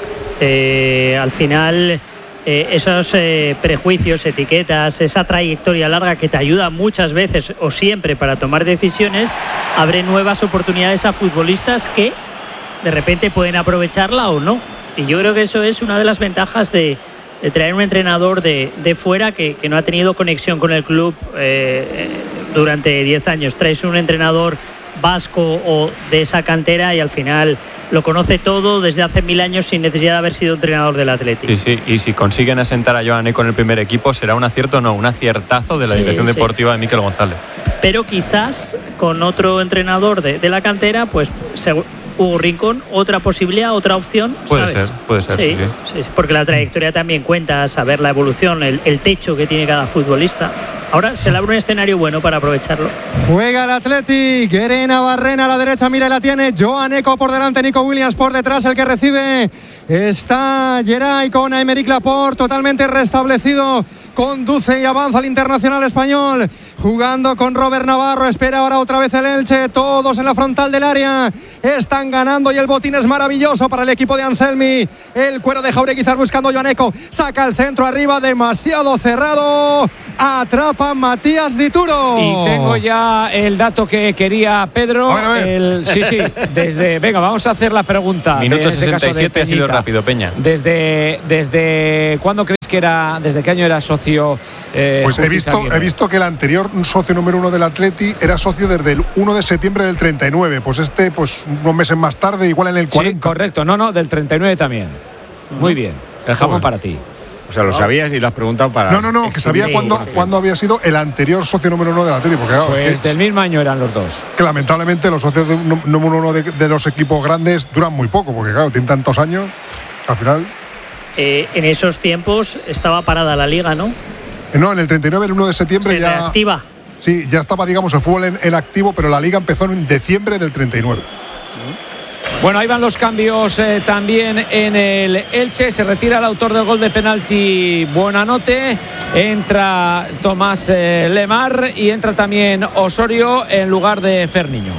Eh, al final, eh, esos eh, prejuicios, etiquetas, esa trayectoria larga que te ayuda muchas veces o siempre para tomar decisiones, abre nuevas oportunidades a futbolistas que de repente pueden aprovecharla o no. Y yo creo que eso es una de las ventajas de, de traer un entrenador de, de fuera que, que no ha tenido conexión con el club eh, durante diez años. Traes un entrenador vasco o de esa cantera y al final lo conoce todo desde hace mil años sin necesidad de haber sido entrenador del Atlético. Sí, sí, y si consiguen asentar a Joaneco en el primer equipo, ¿será un acierto o no? Un aciertazo de la sí, dirección sí. deportiva de Mikel González. Pero quizás con otro entrenador de, de la cantera, pues Hugo Rincón, otra posibilidad, otra opción. Puede ¿sabes? ser, puede ser, sí, sí, sí. sí, porque la trayectoria también cuenta, saber la evolución, el, el techo que tiene cada futbolista. Ahora se le abre un escenario bueno para aprovecharlo. Juega el Athletic, Gerena Barrena a la derecha, mira, la tiene Joaneco por delante, Nico Williams por detrás, el que recibe está Geray con Aymeric Laporte, totalmente restablecido conduce y avanza el internacional español, jugando con Robert Navarro, espera ahora otra vez el Elche, todos en la frontal del área, están ganando y el botín es maravilloso para el equipo de Anselmi, el cuero de Jaureguizar buscando a Joaneco, saca el centro arriba, demasiado cerrado, atrapa Matías Dituro. Y tengo ya el dato que quería Pedro. A ver, a ver. El, sí, sí, desde, venga, vamos a hacer la pregunta. Minuto de, este sesenta y siete, ha sido rápido, Peña. Desde, desde ¿cuándo crees que era, desde qué año era socio? Eh, pues he visto, he visto que el anterior socio número uno del Atleti era socio desde el uno de septiembre del treinta y nueve. Pues este, pues unos meses más tarde, igual en el cuarenta. Sí, correcto. No, no, del treinta y nueve también. Muy bien. El jamón para ti. O sea, lo sabías y lo has preguntado para. No, no, no, que sabía cuándo, cuándo había sido el anterior socio número uno del Atleti. Porque, claro, pues es que, del mismo año eran los dos. Que lamentablemente los socios de, número uno de, de los equipos grandes duran muy poco, porque claro, tienen tantos años, al final. Eh, en esos tiempos estaba parada la liga, ¿no? No, en el treinta y nueve, el uno de septiembre Se ya. reactiva. Sí, ya estaba, digamos, el fútbol en, en activo, pero la liga empezó en diciembre del treinta y nueve. Bueno, ahí van los cambios eh, también en el Elche. Se retira el autor del gol de penalti, Buonanotte. Entra Tomás eh, Lemar y entra también Osorio en lugar de Ferniño.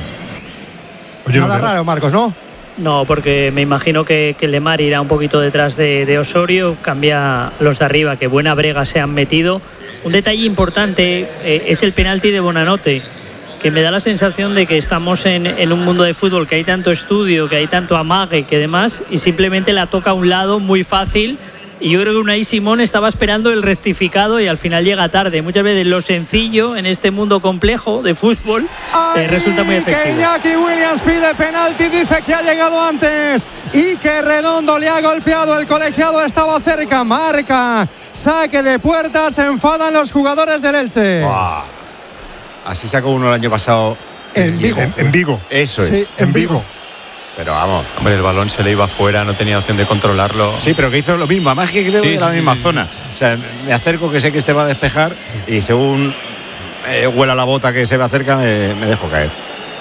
Oye, nada no, raro, Marcos, ¿no? No, porque me imagino que, que Lemar irá un poquito detrás de, de Osorio. Cambia los de arriba, que buena brega se han metido. Un detalle importante eh, es el penalti de Buonanotte, que me da la sensación de que estamos en, en un mundo de fútbol que hay tanto estudio, que hay tanto amague, que demás, y simplemente la toca a un lado muy fácil. Y yo creo que Unai Simón estaba esperando el rectificado y al final llega tarde. Muchas veces lo sencillo en este mundo complejo de fútbol eh, resulta muy efectivo. Que Iñaki Williams pide penalti, dice que ha llegado antes y que Redondo le ha golpeado. El colegiado estaba cerca, marca, saque de puerta, se enfadan los jugadores del Elche. Wow. Así sacó uno el año pasado en Vigo. En, en Vigo. Eso sí, es. En Vigo. Pero vamos. Hombre, el balón se le iba afuera, no tenía opción de controlarlo. Sí, pero que hizo lo mismo. Además que creo sí, que era sí, la misma sí. zona. O sea, me acerco que sé que este va a despejar y según eh, huela la bota que se me acerca, me, me dejo caer.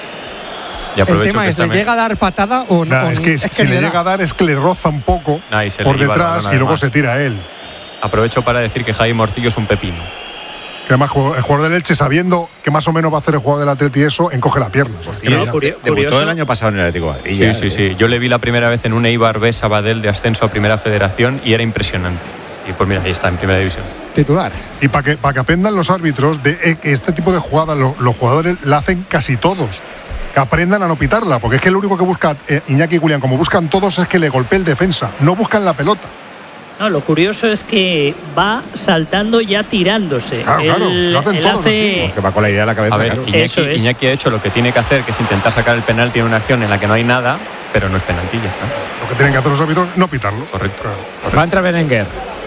Y el tema es, ¿le me... llega a dar patada o no? Nah, es que, es que si le, le llega a dar es que le roza un poco nah, por detrás y luego se tira a él. Aprovecho para decir que Javi Morcillo es un pepino. Que además el jugador del Elche, sabiendo que más o menos va a hacer el jugador del Atleti eso, encoge la pierna. Pues sí, no, curio, debutó el año pasado en el Atlético de Madrid. Sí, sí, sí. Yo le vi la primera vez en un Eibar B Sabadell de ascenso a Primera Federación y era impresionante. Y pues mira, ahí está, en Primera División. Titular. Y para que, para que aprendan los árbitros de que este tipo de jugadas lo, los jugadores la hacen casi todos. Que aprendan a no pitarla, porque es que lo único que busca eh, Iñaki y Julián, como buscan todos, es que le golpee el defensa. No buscan la pelota. No, lo curioso es que va saltando ya tirándose. Claro, claro, él, lo hacen él todos hace... así, que va con la idea de la cabeza. A ver, claro. Iñaki, Iñaki ha hecho lo que tiene que hacer, que es intentar sacar el penalti en una acción en la que no hay nada, pero no es penalti, ya está. Lo que tienen que hacer los árbitros es no pitarlo. Correcto. Claro. Correcto. Va a entrar Berenguer.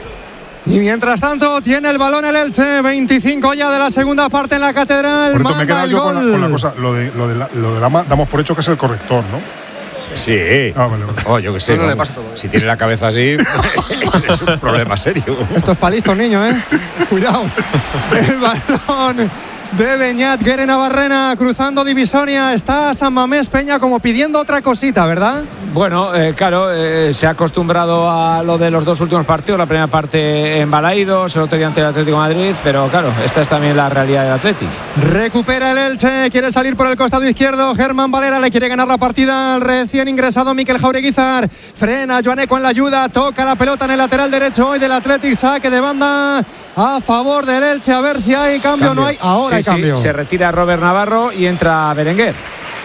Y mientras tanto, tiene el balón el Elche, veinticinco ya de la segunda parte en la Catedral. Por esto me queda yo con la, con la cosa, lo de, lo de la, lo de la, damos por hecho que es el corrector, ¿no? Sí. Ah, vale, vale. Oh, yo qué sé. No, no, si tiene la cabeza así, es un problema serio. Esto es para listos, niños, ¿eh? Cuidado. El balón de Beñat Guerena Barrena cruzando divisoria. Está San Mamés Peña como pidiendo otra cosita, ¿verdad? Bueno, eh, claro, eh, se ha acostumbrado a lo de los dos últimos partidos. La primera parte en Balaídos, el otro día ante el Atlético de Madrid, pero claro, esta es también la realidad del Atlético. Recupera el Elche, quiere salir por el costado izquierdo. Germán Valera le quiere ganar la partida al recién ingresado Mikel Jaureguizar. Frena Joaneco en la ayuda, toca la pelota en el lateral derecho hoy del Atlético. Saque de banda a favor del Elche. A ver si hay cambio, cambio. No hay. Ahora sí, hay cambio. Sí, se retira Robert Navarro y entra Berenguer.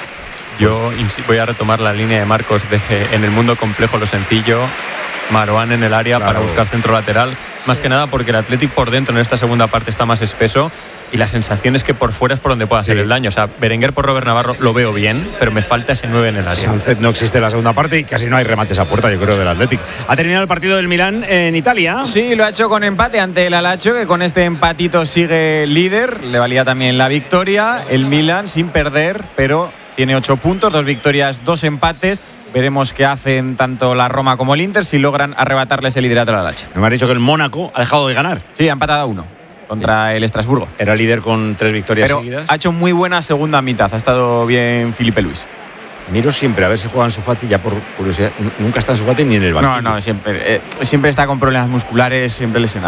Yo voy a retomar la línea de Marcos de en el mundo complejo lo sencillo. Marouane en el área claro. para buscar centro lateral. Más sí. que nada porque el Athletic por dentro en esta segunda parte está más espeso y la sensación es que por fuera es por donde puede hacer sí. el daño. O sea, Berenguer por Robert Navarro lo veo bien, pero me falta ese nueve en el área. Sánchez no existe en la segunda parte y casi no hay remates a puerta, yo creo, del Athletic. ¿Ha terminado el partido del Milán en Italia? Sí, lo ha hecho con empate ante el Alacho, que con este empatito sigue líder. Le valía también la victoria. El Milán sin perder, pero tiene ocho puntos, dos victorias, dos empates. Veremos qué hacen tanto la Roma como el Inter si logran arrebatarles el liderato al Alacho. Me ha dicho que el Mónaco ha dejado de ganar. Sí, ha empatado a uno contra el Estrasburgo. Era líder con tres victorias Pero seguidas. Ha hecho muy buena segunda mitad. Ha estado bien Felipe Luis. Miro siempre a ver si juega Ansu Fati, ya por curiosidad. Nunca está Ansu Fati ni en el banquillo. No, no, siempre, eh, siempre está con problemas musculares, siempre lesionado.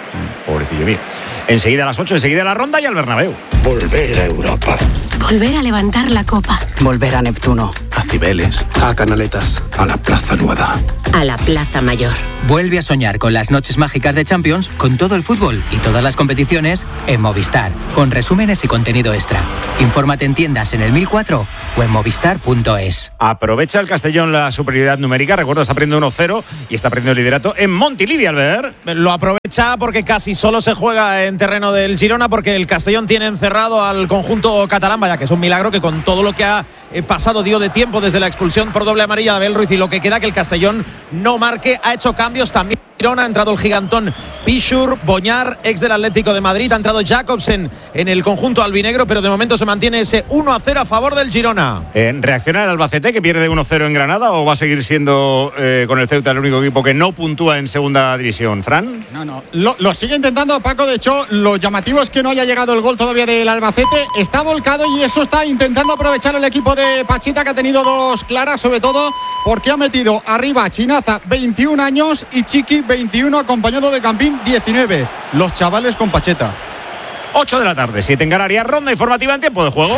Pobrecillo mío. Enseguida a las ocho, enseguida a la ronda y al Bernabéu. Volver a Europa. Volver a levantar la copa. Volver a Neptuno. A Cibeles. A Canaletas. A la Plaza Nueva. A la Plaza Mayor. Vuelve a soñar con las noches mágicas de Champions, con todo el fútbol y todas las competiciones en Movistar, con resúmenes y contenido extra. Infórmate en tiendas en el mil cuatro o en movistar punto es. Aprovecha el Castellón la superioridad numérica. Recuerda, está perdiendo uno cero y está perdiendo el liderato en Montilivi, Albert. Lo aprovecha porque casi solo se juega en terreno del Girona, porque el Castellón tiene encerrado al conjunto catalán. Vaya que es un milagro que con todo lo que ha pasado dio de tiempo desde la expulsión por doble amarilla de Abel Ruiz y lo que queda que el Castellón no marque. Ha hecho cambios también Girona, ha entrado el gigantón Pichur, Boñar, ex del Atlético de Madrid, ha entrado Jacobsen en el conjunto albinegro, pero de momento se mantiene ese uno a cero a favor del Girona. Eh, ¿Reacciona el Albacete, que pierde uno cero en Granada, o va a seguir siendo eh, con el Ceuta el único equipo que no puntúa en segunda división? ¿Fran? No, no, lo, lo sigue intentando Paco. De hecho, lo llamativo es que no haya llegado el gol todavía del Albacete. Está volcado y eso está intentando aprovechar el equipo de Pachita, que ha tenido dos claras, sobre todo porque ha metido arriba a Chinaza, veintiún años, y Chiqui, veintiuno, acompañado de Campín, diecinueve. Los chavales con Pacheta. ocho de la tarde, siete en Canarias. Ronda informativa en tiempo de juego.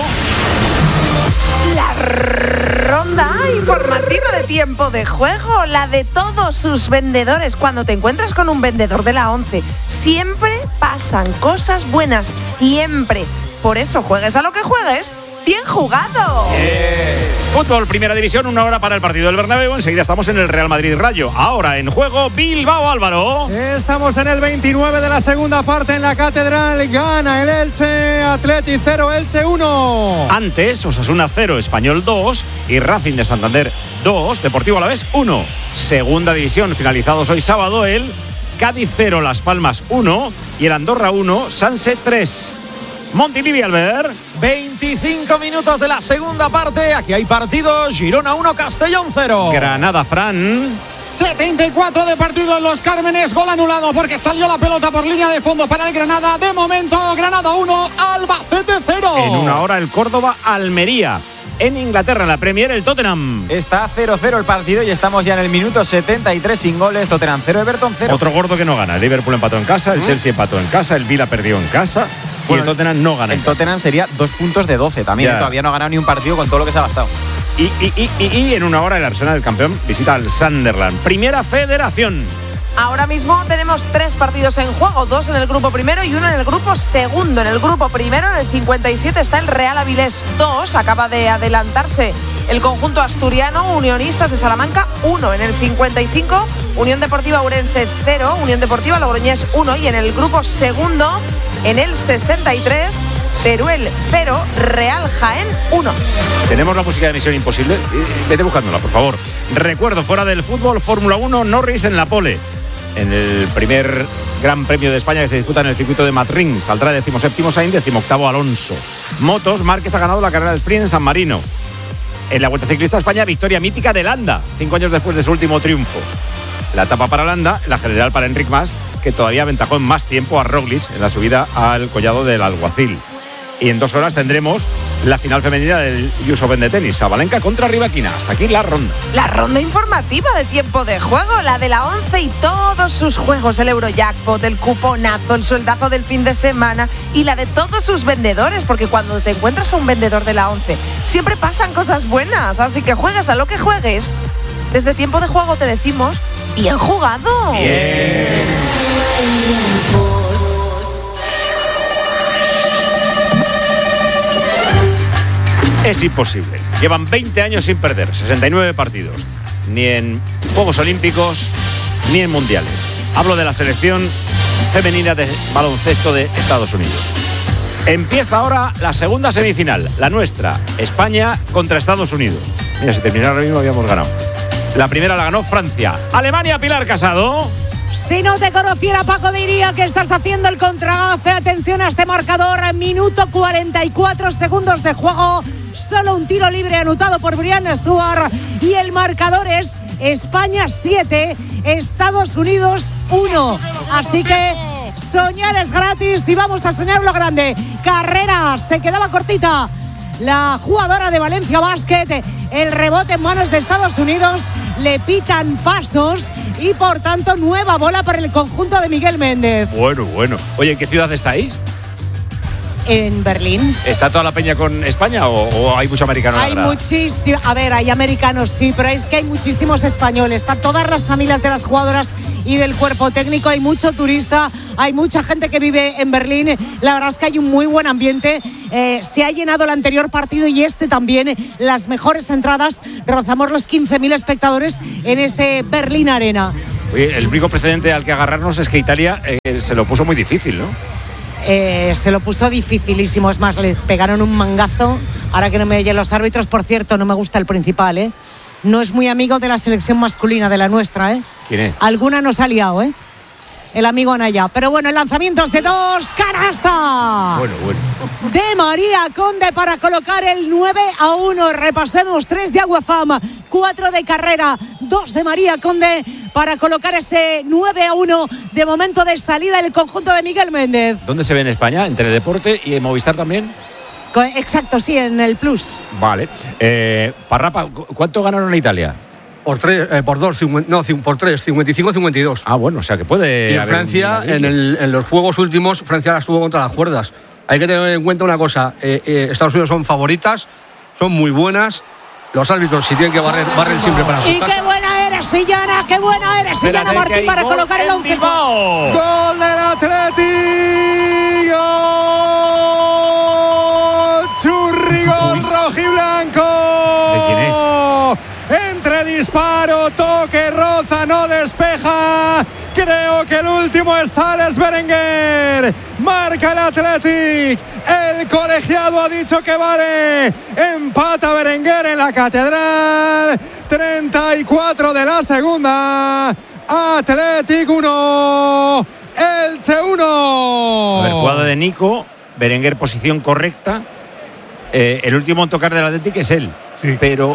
La ronda informativa de tiempo de juego, la de todos sus vendedores. Cuando te encuentras con un vendedor de la once, siempre pasan cosas buenas, siempre. Por eso, juegues a lo que juegues, bien jugado. Yeah. Fútbol, primera división, una hora para el partido del Bernabéu. Enseguida estamos en el Real Madrid Rayo. Ahora en juego Bilbao, Álvaro. Estamos en el veintinueve de la segunda parte en la Catedral. Gana el Elche, Atleti cero, Elche uno. Antes, Osasuna cero, Español dos y Racing de Santander dos, Deportivo Alavés uno. Segunda división, finalizados hoy sábado el Cádiz cero, Las Palmas uno y el Andorra uno, Sanse tres. Montilivi, Albert. veinticinco minutos de la segunda parte. Aquí hay partido. Girona uno, Castellón cero. Granada, Fran. setenta y cuatro de partido en Los Cármenes. Gol anulado porque salió la pelota por línea de fondo para el Granada. De momento, Granada uno, Albacete cero. En una hora el Córdoba, Almería. En Inglaterra, en la Premier, el Tottenham. Está cero cero el partido y estamos ya en el minuto setenta y tres sin goles. Tottenham cero, Everton cero. Otro gordo que no gana. El Liverpool empató en casa, el ¿Mm? Chelsea empató en casa, el Villa perdió en casa. Bueno, y el Tottenham no gana. El Tottenham sería dos puntos de doce también. Ya. Todavía no ha ganado ni un partido con todo lo que se ha gastado. Y, y, y, y, y en una hora el Arsenal, el campeón, visita al Sunderland. Primera Federación. Ahora mismo tenemos tres partidos en juego, dos en el grupo primero y uno en el grupo segundo. En el grupo primero, en el cincuenta y siete, está el Real Avilés dos, acaba de adelantarse el conjunto asturiano. Unionistas de Salamanca uno. En el cincuenta y cinco, Unión Deportiva Ourense cero, Unión Deportiva Logroñés uno. Y en el grupo segundo, en el sesenta y tres, Teruel cero, Real Jaén uno. Tenemos la música de Misión Imposible. Vete buscándola, por favor. Recuerdo, fuera del fútbol, Fórmula uno, Norris en la pole. En el primer Gran Premio de España que se disputa en el circuito de Madrid. Saldrá decimoséptimo Sainz, decimoctavo Alonso. Motos, Márquez ha ganado la carrera de sprint en San Marino. En la Vuelta Ciclista a España, victoria mítica de Landa, cinco años después de su último triunfo. La etapa para Landa, la general para Enric Mas, que todavía aventajó en más tiempo a Roglic en la subida al collado del Alguacil. Y en dos horas tendremos la final femenina del U S Open de tenis, Sabalenka contra Rivaquina. Hasta aquí la ronda. La ronda informativa de tiempo de juego, la de la once y todos sus juegos, el Eurojackpot, el cuponazo, el sueldazo del fin de semana y la de todos sus vendedores, porque cuando te encuentras a un vendedor de la once siempre pasan cosas buenas, así que juegues a lo que juegues. Desde tiempo de juego te decimos, bien jugado. Bien. Es imposible. Llevan veinte años sin perder, sesenta y nueve partidos. Ni en Juegos Olímpicos, ni en Mundiales. Hablo de la selección femenina de baloncesto de Estados Unidos. Empieza ahora la segunda semifinal, la nuestra, España contra Estados Unidos. Mira, si terminara ahora mismo habíamos ganado. La primera la ganó Francia. Alemania, Pilar Casado. Si no te conociera, Paco, diría que estás haciendo el contragafe. Atención a este marcador. Minuto cuarenta y cuatro segundos de juego. Solo un tiro libre anotado por Brian Stuart. Y el marcador es España siete, Estados Unidos uno. Así que soñar es gratis y vamos a soñar lo grande. Carreras, se quedaba cortita la jugadora de Valencia Basket. El rebote en manos de Estados Unidos. le pitan pasos y por tanto nueva bola para el conjunto de Miguel Méndez. Bueno, bueno. Oye, ¿en qué ciudad estáis? En Berlín. ¿Está toda la peña con España o, o hay mucho americano en la Hay grada? muchísimo, a ver, hay americanos sí, pero es que hay muchísimos españoles. Están todas las familias de las jugadoras y del cuerpo técnico. Hay mucho turista, hay mucha gente que vive en Berlín. La verdad es que hay un muy buen ambiente. Eh, se ha llenado el anterior partido y este también. Las mejores entradas, rozamos los quince mil espectadores en este Berlín Arena. Oye, el único precedente al que agarrarnos es que Italia eh, se lo puso muy difícil, ¿no? Eh, se lo puso dificilísimo, es más, le pegaron un mangazo. Ahora que no me oyen los árbitros, por cierto, no me gusta el principal, ¿eh? No es muy amigo de la selección masculina, de la nuestra, ¿eh? ¿Quién es? Alguna nos ha liado, ¿eh? El amigo Anaya. Pero bueno, el lanzamiento es de dos, canasta. Bueno, bueno. De María Conde para colocar el nueve a uno. Repasemos: tres de Aguafam, cuatro de Carrera, dos de María Conde para colocar ese nueve a uno de momento de salida del conjunto de Miguel Méndez. ¿Dónde se ve en España? ¿En Teledeporte y en Movistar también? Exacto, sí, en el Plus. Vale. Eh, Parrapa, ¿cuánto ganaron en Italia? Por tres, eh, por dos, no, por tres, cincuenta y cinco a cincuenta y dos. Ah, bueno, o sea que puede. Y en Francia, en, el, en los juegos últimos, Francia las tuvo contra las cuerdas. Hay que tener en cuenta una cosa: eh, eh, Estados Unidos son favoritas, son muy buenas. Los árbitros, si tienen que barrer, barren siempre para sus Y casas. qué buena eres, Sillana, qué buena eres, Sillana Martín, para colocar el once. Gol del Atleti. Gol. Churrigol rojiblanco. ¿De quién es? Entre disparo, toque, roza, no despeja. Creo que el último es Alex Berenguer. Marca el Athletic. El colegiado ha dicho que vale. Empata Berenguer en la Catedral. treinta y cuatro de la segunda. Athletic uno. Elche uno. A ver, jugada de Nico. Berenguer, posición correcta. Eh, el último en tocar del Athletic es él. Sí. Pero.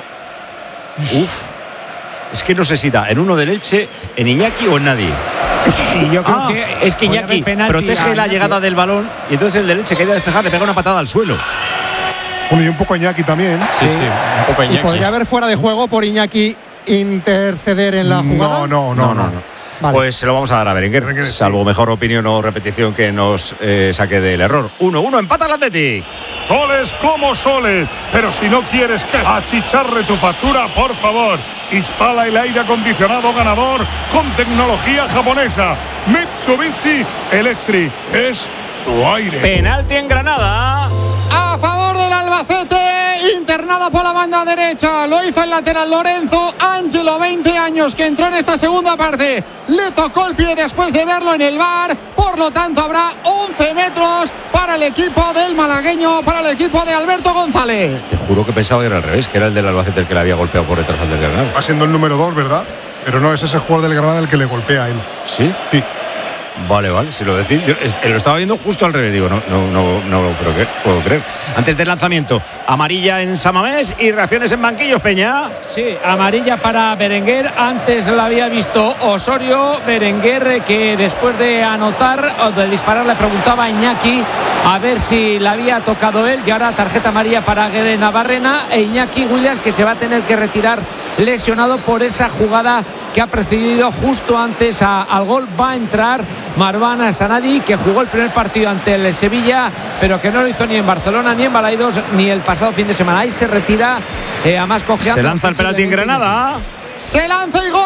Uf. Es que no sé si da en uno del Elche, en Iñaki o en nadie. Sí, yo creo Ah, que es que puede Iñaki haber penalti protege a la Iñaki. llegada del balón y entonces el del Elche que ha ido a despejar le pega una patada al suelo. Bueno, y un poco Iñaki también. Sí, sí, un poco ¿Y Iñaki. podría haber fuera de juego por Iñaki interceder en la jugada? No, no, no, no. no. Vale. Pues se lo vamos a dar a Berenguer, Berenguer, sí. salvo mejor opinión o repetición que nos eh, saque del error. uno uno, empata el Athletic. Goles como soles. Pero si no quieres que achicharre tu factura, por favor, instala el aire acondicionado ganador con tecnología japonesa. Mitsubishi Electric es tu aire. Penalti en Granada. A favor del Albacete, internada por la banda derecha. Lo hizo el lateral Lorenzo Ángelo, veinte años, que entró en esta segunda parte. Le tocó el pie después de verlo en el V A R. Por lo tanto, habrá once metros para el equipo del malagueño, para el equipo de Alberto González. Te juro que pensaba que era al revés, que era el del Albacete el que le había golpeado por detrás al del Granada. Va siendo el número dos, ¿verdad? Pero no es ese jugador del Granada el que le golpea a él. ¿Sí? Sí. Vale, vale, si lo decís. Yo es- lo estaba viendo justo al revés, digo, no, no, no, no lo puedo creer, puedo creer. Antes del lanzamiento, amarilla en Samamés y reacciones en banquillos, Peña. Sí, amarilla para Berenguer. Antes la había visto Osorio. Berenguer, que después de anotar o de disparar le preguntaba a Iñaki a ver si la había tocado él. Y ahora tarjeta amarilla para Guerre Navarrena e Iñaki Williams, que se va a tener que retirar lesionado por esa jugada que ha precedido justo antes a- al gol. Va a entrar Marwan Sanadi, que jugó el primer partido ante el Sevilla, pero que no lo hizo ni en Barcelona, ni en Balaidos, ni el pasado fin de semana. Ahí se retira eh, a más cojeando. Se lanza el penalti en Granada. Se lanza y gol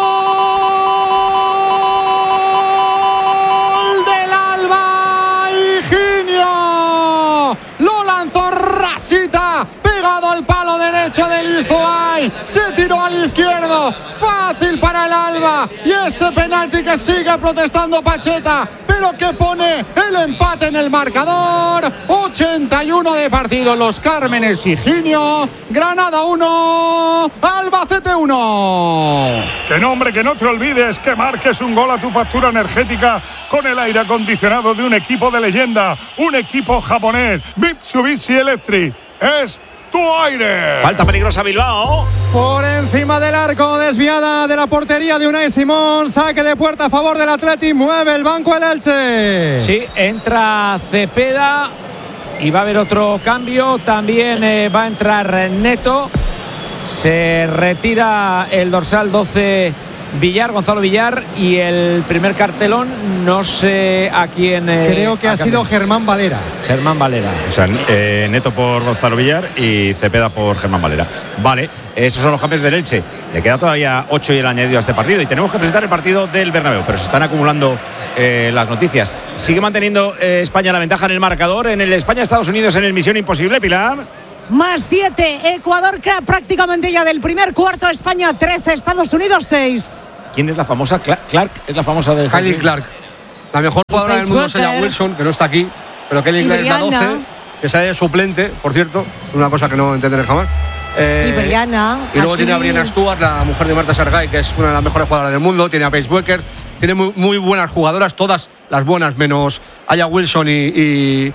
del Alba. Higinio lo lanzó rasita, pegado al palo derecho del Izoay. Se tiró al izquierdo, fácil para el Alba. Y ese penalti que sigue protestando Pacheta, pero que pone el empate en el marcador. ochenta y uno de partido. Los Cármenes, Higinio. Granada uno, Albacete uno. Que no, hombre, que no te olvides que marques un gol a tu factura energética con el aire acondicionado de un equipo de leyenda, un equipo japonés. Mitsubishi Electric es tu aire. Falta peligrosa Bilbao. Por encima del arco, desviada de la portería de Unai Simón. Saque de puerta a favor del Athletic. Mueve el banco el Elche. Sí, entra Cepeda y va a haber otro cambio. También eh, va a entrar Neto. Se retira el dorsal doce Villar, Gonzalo Villar, y el primer cartelón no sé a quién. Eh, Creo que ha sido Germán Valera. Germán Valera. O sea, eh, Neto por Gonzalo Villar y Cepeda por Germán Valera. Vale, esos son los cambios del Elche. Le queda todavía ocho y el añadido a este partido y tenemos que presentar el partido del Bernabéu, pero se están acumulando eh, las noticias. Sigue manteniendo eh, España la ventaja en el marcador en el España-Estados Unidos en el Misión Imposible, Pilar. Más siete, Ecuador que prácticamente ya del primer cuarto, España tres, Estados Unidos seis. ¿Quién es la famosa? Clark, Clark es la famosa de esta. Kylie Clark. La mejor jugadora del mundo es ella Wilson, que no está aquí, pero Kylie Clark es la doce, que sale de suplente, por cierto, es una cosa que no entenderé jamás. Eh, y Brianna. Y luego aquí. tiene a Brianna Stewart, la mujer de Marta Sargay, que es una de las mejores jugadoras del mundo. Tiene a Paige Buecker, tiene muy, muy buenas jugadoras, todas las buenas, menos Aya Wilson y, y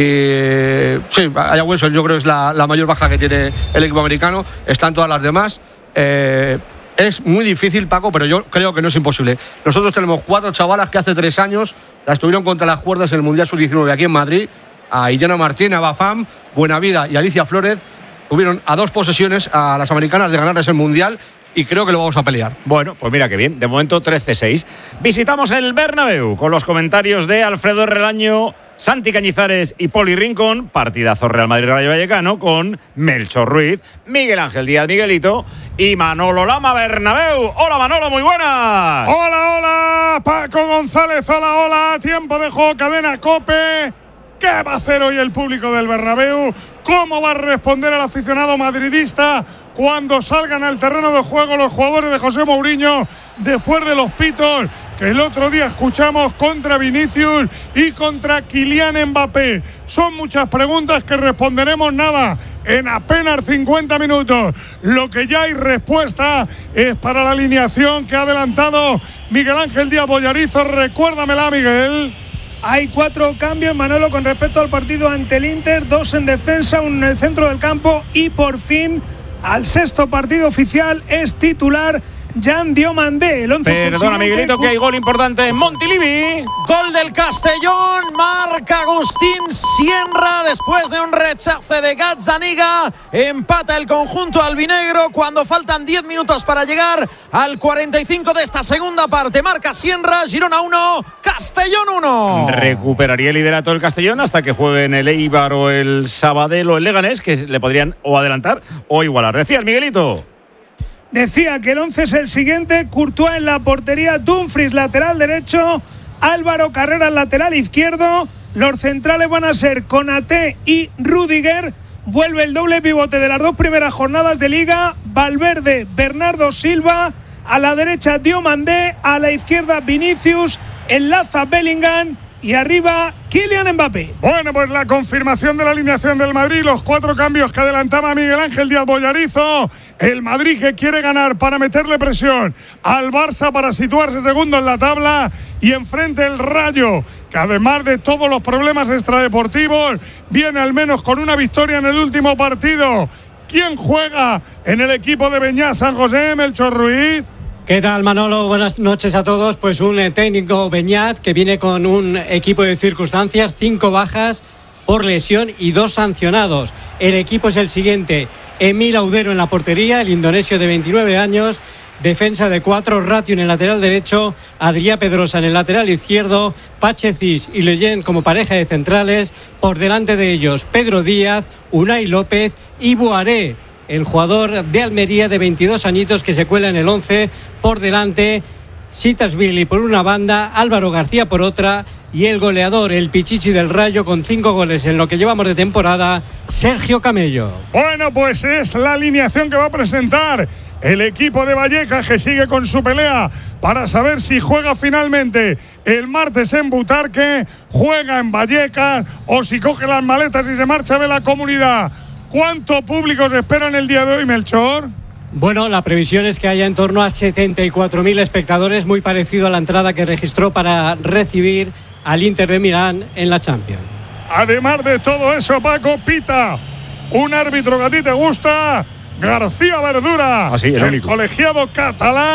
Y, sí, Aya Wilson yo creo que es la, la mayor baja que tiene el equipo americano. Están todas las demás. Eh, es muy difícil, Paco, pero yo creo que no es imposible. Nosotros tenemos cuatro chavalas que hace tres años las tuvieron contra las cuerdas en el Mundial sub diecinueve aquí en Madrid. A Illana Martín, a Bafam, Buenavida y Alicia Flórez. Tuvieron a dos posesiones a las americanas de ganarles el Mundial. Y creo que lo vamos a pelear. Bueno, pues mira qué bien. De momento trece seis. Visitamos el Bernabéu con los comentarios de Alfredo Relaño, Santi Cañizares y Poli Rincón. Partidazo Real Madrid-Rayo Vallecano con Melchor Ruiz, Miguel Ángel Díaz Miguelito y Manolo Lama Bernabéu. Hola Manolo, muy buenas. Hola, hola, Paco González, hola, hola. Tiempo de juego, cadena COPE. ¿Qué va a hacer hoy el público del Bernabéu? ¿Cómo va a responder el aficionado madridista cuando salgan al terreno de juego los jugadores de José Mourinho después de los pitos que el otro día escuchamos contra Vinicius y contra Kylian Mbappé? Son muchas preguntas que responderemos nada en apenas cincuenta minutos. Lo que ya hay respuesta es para la alineación que ha adelantado Miguel Ángel Díaz Bollarizo. Recuérdamela, Miguel. Hay cuatro cambios, Manolo, con respecto al partido ante el Inter, dos en defensa, uno en el centro del campo y por fin al sexto partido oficial es titular Jan Diomandé. El once Perdona, Miguelito, que hay gol importante en Montilivi. Gol del Castellón, marca Agustín Sienra después de un rechace de Gazzaniga. Empata el conjunto albinegro cuando faltan diez minutos para llegar al cuarenta y cinco de esta segunda parte. Marca Sienra, Girona uno, Castellón uno. Recuperaría el liderato del Castellón hasta que jueguen el Eibar o el Sabadell o el Leganés, que le podrían o adelantar o igualar. Decías, Miguelito. Decía que el once es el siguiente: Courtois en la portería, Dumfries lateral derecho, Álvaro Carreras lateral izquierdo, los centrales van a ser Konaté y Rüdiger. Vuelve el doble pivote de las dos primeras jornadas de Liga, Valverde, Bernardo Silva, a la derecha Diomandé, a la izquierda Vinicius, enlaza Bellingham y arriba Kylian Mbappé. Bueno, pues la confirmación de la alineación del Madrid, los cuatro cambios que adelantaba Miguel Ángel Díaz Bollarizo. El Madrid que quiere ganar para meterle presión al Barça para situarse segundo en la tabla, y enfrente el Rayo, que además de todos los problemas extradeportivos viene al menos con una victoria en el último partido. ¿Quién juega en el equipo de Beñat San José? Melchor Ruiz. ¿Qué tal, Manolo? Buenas noches a todos. Pues un eh, técnico Beñat que viene con un equipo de circunstancias, cinco bajas por lesión y dos sancionados. El equipo es el siguiente: Emil Audero en la portería, el indonesio de veintinueve años, defensa de cuatro, Ratio en el lateral derecho, Adrià Pedrosa en el lateral izquierdo, Pachecis y Leyen como pareja de centrales, por delante de ellos Pedro Díaz, Unai López y Boaré, el jugador de Almería de veintidós añitos que se cuela en el once. Por delante Sitasvili por una banda, Álvaro García por otra, y el goleador, el Pichichi del Rayo con cinco goles en lo que llevamos de temporada, Sergio Camello. Bueno, pues es la alineación que va a presentar el equipo de Vallecas, que sigue con su pelea para saber si juega finalmente el martes en Butarque, juega en Vallecas o si coge las maletas y se marcha de la Comunidad. ¿Cuánto público se espera en el día de hoy, Melchor? Bueno, la previsión es que haya en torno a setenta y cuatro mil espectadores, muy parecido a la entrada que registró para recibir al Inter de Milán en la Champions. Además de todo eso, Paco, pita un árbitro que a ti te gusta, García Verdura, ah, sí, el, el único. colegiado catalán,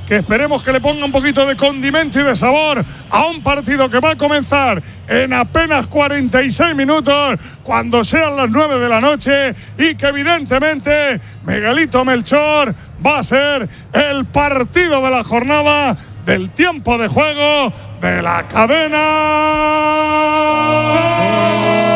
que esperemos que le ponga un poquito de condimento y de sabor a un partido que va a comenzar en apenas cuarenta y seis minutos, cuando sean las nueve de la noche, y que evidentemente Miguelito Melchor va a ser el partido de la jornada, del tiempo de juego de la cadena.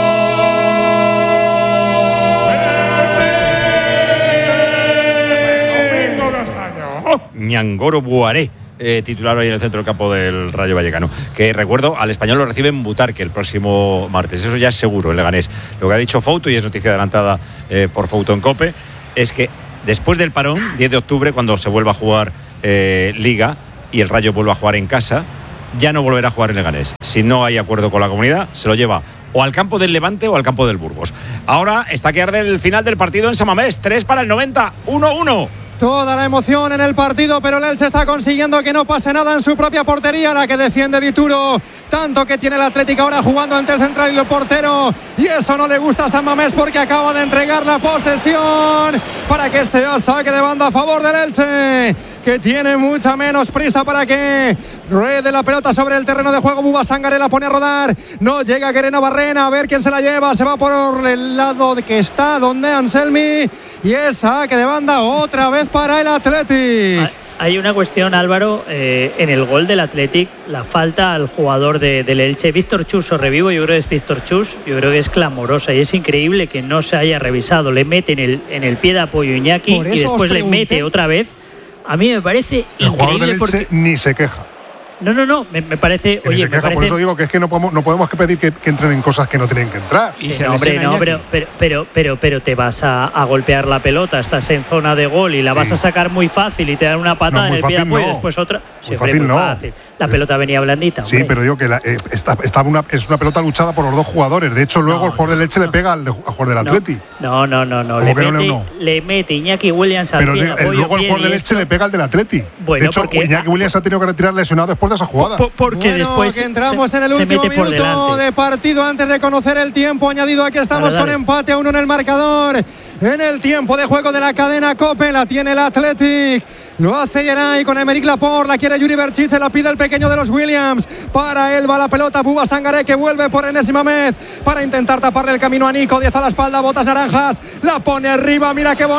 Ñangoro Buaré, eh, titular hoy en el centro del campo del Rayo Vallecano. Que recuerdo, al Español lo recibe en Butarque el próximo martes. Eso ya es seguro, el Leganés. Lo que ha dicho Fouto, y es noticia adelantada eh, por Fouto en COPE, es que después del parón, diez de octubre, cuando se vuelva a jugar eh, Liga y el Rayo vuelva a jugar en casa, ya no volverá a jugar en Leganés. Si no hay acuerdo con la comunidad, se lo lleva o al campo del Levante o al campo del Burgos. Ahora está que arde el final del partido en San Mamés. tres para el noventa, uno uno. Toda la emoción en el partido, pero el Elche está consiguiendo que no pase nada en su propia portería, la que defiende Dituro, tanto que tiene el Atlético ahora jugando ante el central y el portero, y eso no le gusta a San Mamés porque acaba de entregar la posesión para que sea saque de banda a favor del Elche, que tiene mucha menos prisa para que ruede la pelota sobre el terreno de juego. Buba Sangaré la pone a rodar, no llega Guerena Barrena, a ver quién se la lleva, se va por el lado de que está donde Anselmi, y es saque de banda otra vez para el Athletic. Hay una cuestión, Álvaro, eh, en el gol del Athletic, la falta al jugador de, del Elche, Víctor Chus, o revivo, yo creo que es Víctor Chus, yo creo que es clamorosa y es increíble que no se haya revisado. Le mete en el, en el pie de apoyo Iñaki y después le mete otra vez. A mí me parece el increíble. El jugador del Elche porque... ni se queja. No, no, no, me, me parece. Que oye, se queja, me parece... por eso digo que es que no podemos, no podemos pedir que, que entren en cosas que no tienen que entrar. Sí, no, hombre, no, pero, pero, pero, pero, pero te vas a, a golpear la pelota, estás en zona de gol y la vas sí. a sacar muy fácil y te dan una patada no, en el pie de apoyo no. y después otra. Muy sí, fácil, muy no. fácil. La pelota venía blandita. Sí, hombre. Pero digo que la, eh, está, está una, es una pelota luchada por los dos jugadores. De hecho, luego no, el jugador del Elche no. le pega al, al jugador del Atleti. No, no, no, no. Le, que mete, no, no. le mete Iñaki Williams al pero pie de, apoyo, luego el jugador del Elche le pega al del Atleti. Bueno, de hecho, porque, Iñaki Williams ha tenido que retirar lesionado después de esa jugada. Por, porque bueno, después que entramos se, en el último minuto de partido antes de conocer el tiempo añadido. Aquí estamos dale, dale. con empate a uno en el marcador. En el tiempo de juego de la cadena COPE la tiene el Athletic. Lo hace Geray con Emerick Laporte, la quiere Yuri Berchit, se la pide el pequeño de los Williams. Para él va la pelota, Buba Sangaré que vuelve por enésima vez para intentar taparle el camino a Nico. diez a la espalda, botas naranjas, la pone arriba, mira qué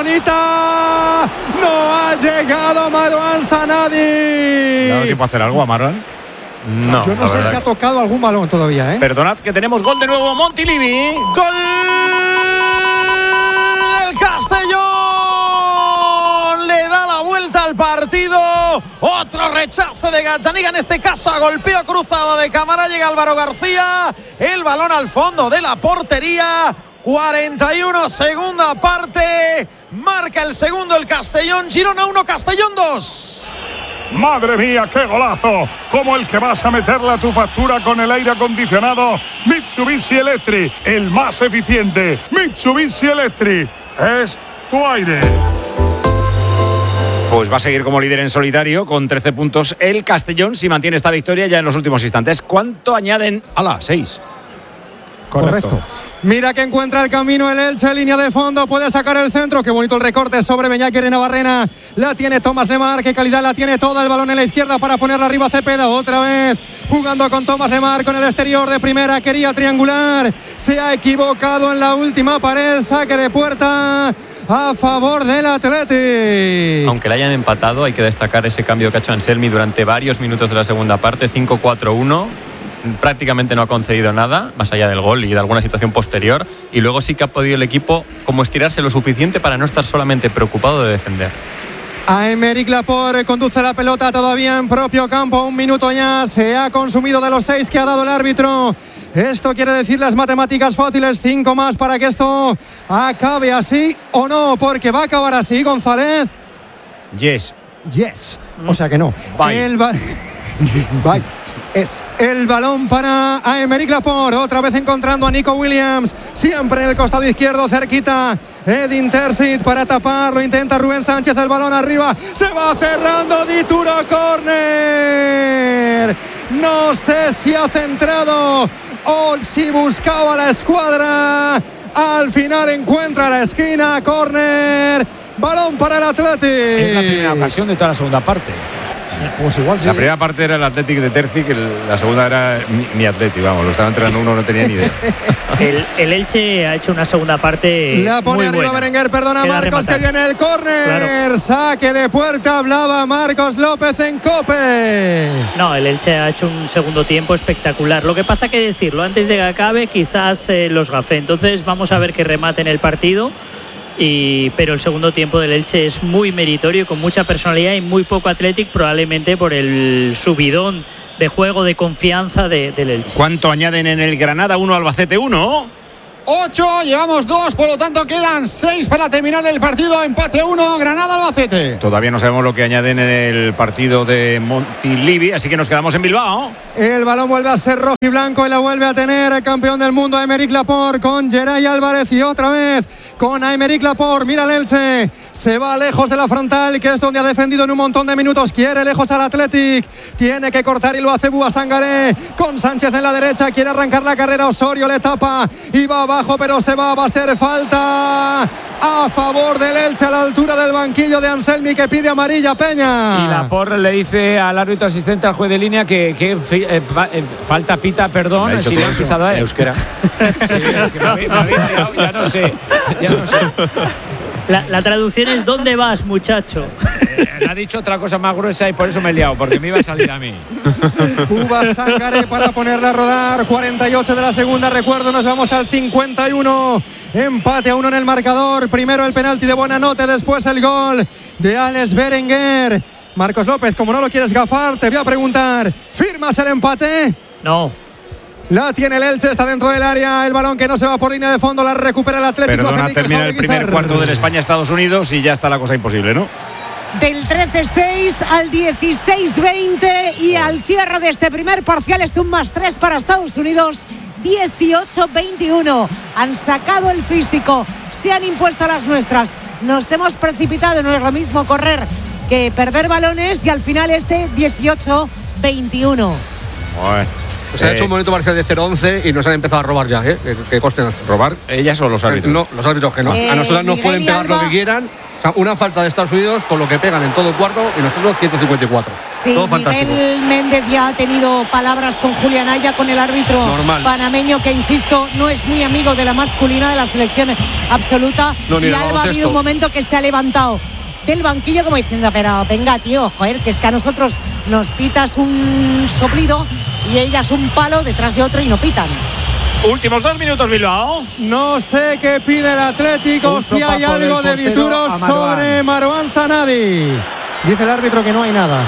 bonita. No ha llegado Marouane Sanadi. ¿Le ha dado tiempo a hacer algo a Marouane? No. Yo no sé si ha tocado algún balón todavía, ¿eh? Perdonad que tenemos gol de nuevo, Montilivi. ¡Gol! ¡El Castellón! Le da la vuelta al partido. Otro rechazo de Gazzaniga, en este caso a golpeo cruzado de cámara. Llega Álvaro García. El balón al fondo de la portería. cuarenta y uno, segunda parte. Marca el segundo el Castellón. Girona uno, Castellón dos. Madre mía, qué golazo, como el que vas a meterle a tu factura con el aire acondicionado Mitsubishi Electric, el más eficiente. Mitsubishi Electric es tu aire. Pues va a seguir como líder en solitario con trece puntos el Castellón si mantiene esta victoria ya en los últimos instantes. ¿Cuánto añaden? A la seis. Correcto. Correcto. Mira que encuentra el camino el Elche, línea de fondo, puede sacar el centro, qué bonito el recorte sobre Beñaki Renavarrena, la tiene Tomás Lemar, qué calidad la tiene toda, el balón en la izquierda para ponerla arriba a Cepeda, otra vez jugando con Tomás Lemar con el exterior de primera, quería triangular, se ha equivocado en la última pared, saque de puerta a favor del Athletic. Aunque le hayan empatado, hay que destacar ese cambio que ha hecho Anselmi durante varios minutos de la segunda parte, cinco cuatro uno. Prácticamente no ha concedido nada más allá del gol y de alguna situación posterior, y luego sí que ha podido el equipo como estirarse lo suficiente para no estar solamente preocupado de defender. A Emerick Laporte conduce la pelota todavía en propio campo, un minuto ya se ha consumido de los seis que ha dado el árbitro. Esto quiere decir las matemáticas fáciles, cinco más para que esto acabe así o no, porque va a acabar así, González. Yes. Yes, o sea que no. Bye. El ba- Bye. Es el balón para Emerick Laporte, otra vez encontrando a Nico Williams, siempre en el costado izquierdo, cerquita Edin Terzic para taparlo, intenta Rubén Sánchez, el balón arriba, se va cerrando Dituro, córner. No sé si ha centrado o si buscaba la escuadra, al final encuentra la esquina, córner balón para el Athletic. Es la primera ocasión de toda la segunda parte. Pues igual sí. La primera parte era el Athletic de Terzi, que la segunda era mi, mi Athletic, vamos, lo estaba entrenando uno, no tenía ni idea. el, el Elche ha hecho una segunda parte. La pone muy arriba buena. Berenguer, perdona Queda Marcos, rematar. que viene el córner. Claro. Saque de puerta, hablaba Marcos López en COPE. No, el Elche ha hecho un segundo tiempo espectacular. Lo que pasa que decirlo, antes de que acabe, quizás eh, los gafé. Entonces vamos a ver que rematen el partido. Y, pero el segundo tiempo del Elche es muy meritorio, con mucha personalidad y muy poco Athletic, probablemente por el subidón de juego, de confianza de, del Elche. ¿Cuánto añaden en el Granada? Uno, Albacete uno. ocho, llevamos dos, por lo tanto quedan seis para terminar el partido. Empate uno, Granada-Albacete. Todavía no sabemos lo que añaden en el partido de Montilivi, así que nos quedamos en Bilbao. El balón vuelve a ser rojo y blanco y la vuelve a tener el campeón del mundo Aymeric Laporte con Geray Álvarez y otra vez con Aymeric Laporte. Mira el Elche, se va lejos de la frontal, que es donde ha defendido en un montón de minutos. Quiere lejos al Athletic, tiene que cortar y lo hace Búa Sangaré con Sánchez en la derecha. Quiere arrancar la carrera, Osorio le tapa y va abajo, pero se va, va a ser falta a favor del Elche a la altura del banquillo de Anselmi, que pide amarilla Peña. Y Laporte le dice al árbitro asistente, al juez de línea, que, que eh, eh, falta pita, perdón, si le han pisado a él. Euskera. Sí, es que me habéis, me habéis liado, ya no sé, ya no sé. La, la traducción es ¿dónde vas, muchacho? Eh, le ha dicho otra cosa más gruesa y por eso me he liado, porque me iba a salir a mí. Búa Sangaré para ponerla a rodar. cuarenta y ocho de la segunda, recuerdo, nos vamos al cincuenta y uno. Empate a uno en el marcador. Primero el penalti de Buenanote, después el gol de Alex Berenguer. Marcos López, como no lo quieres gafar, te voy a preguntar, ¿firmas el empate? No. La tiene el Elche, está dentro del área, el balón que no se va por línea de fondo, la recupera el Atlético. Perdona, termina el primer cuarto del España-Estados Unidos y ya está la cosa imposible, ¿no? Del trece seis al dieciséis veinte y al cierre de este primer parcial es un más tres para Estados Unidos, dieciocho veintiuno. Han sacado el físico, se han impuesto las nuestras, nos hemos precipitado, no es lo mismo correr que perder balones, y al final este dieciocho veintiuno. Se ha hecho un momento parcial de cero once y nos han empezado a robar ya, ¿eh? Que, que costen. ¿Robar ellas o los árbitros? Eh, no, los árbitros que no. Eh, a nosotros nos Miguel pueden pegar Alba. lo que quieran. O sea, una falta de Estados Unidos con lo que pegan en todo el cuarto y nosotros ciento cincuenta y cuatro. Sí, todo fantástico. Miguel Méndez ya ha tenido palabras con Julián Aya, con el árbitro Normal. panameño, que insisto, no es muy amigo de la masculina de la selección absoluta. No, ni y el Alba ha baloncesto. habido un momento que se ha levantado del banquillo como diciendo, pero venga tío, joder, que es que a nosotros nos pitas un soplido y ellas un palo detrás de otro y no pitan. Últimos dos minutos, Bilbao. No sé qué pide el Atlético, Un si hay sopapo algo del de portero Dituro a Marwan. sobre Marwan Sanadi. Dice el árbitro que no hay nada.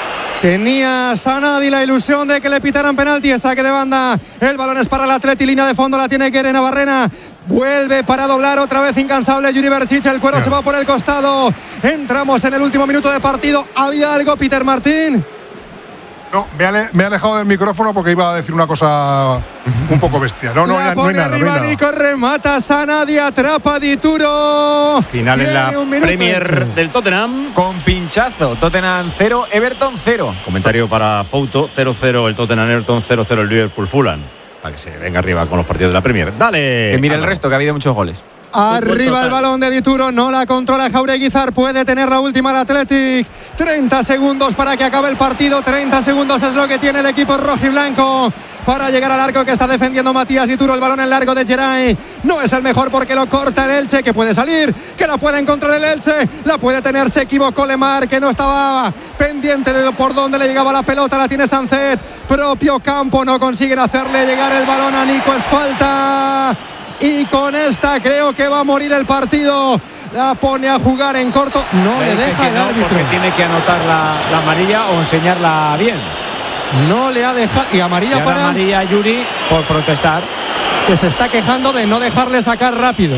Tenía Sanadi la ilusión de que le pitaran penalti, saque de banda. El balón es para el Atleti, línea de fondo la tiene Keren Navarrena. Vuelve para doblar otra vez incansable Yuri Berchich, el cuero se va por el costado. Entramos en el último minuto de partido. ¿Había algo, Peter Martín? No, me he, ale- me he alejado del micrófono porque iba a decir una cosa un poco bestia. No, no, la ya, no hay pone nada, no hay arriba nada. Nico, remata Sanadi, atrapa Dituro. Final en la Tiene un minuto Premier extra. del Tottenham. Con pinchazo, Tottenham cero, Everton cero. Comentario para Fouto, cero cero el Tottenham Everton, cero cero el Liverpool Fulham. Para que se venga arriba con los partidos de la Premier. Dale. Que mire el Álvaro. resto, que ha habido muchos goles. Arriba el balón de Dituro, no la controla Jaureguizar, puede tener la última el Athletic. treinta segundos para que acabe el partido, treinta segundos es lo que tiene el equipo rojiblanco para llegar al arco que está defendiendo Matías Dituro. El balón en largo de Geray, no es el mejor porque lo corta el Elche, que puede salir, que la puede encontrar el Elche, la puede tener, se equivocó Lemar, que no estaba pendiente de por dónde le llegaba la pelota, la tiene Sancet, propio campo, no consiguen hacerle llegar el balón a Nico, es falta. Y con esta creo que va a morir el partido. La pone a jugar en corto. No le, dice deja que el no, árbitro. porque tiene que anotar la, la amarilla o enseñarla bien. No le ha dejado. Y amarilla Y ahora para. amarilla a Yuri por protestar. Que se está quejando de no dejarle sacar rápido.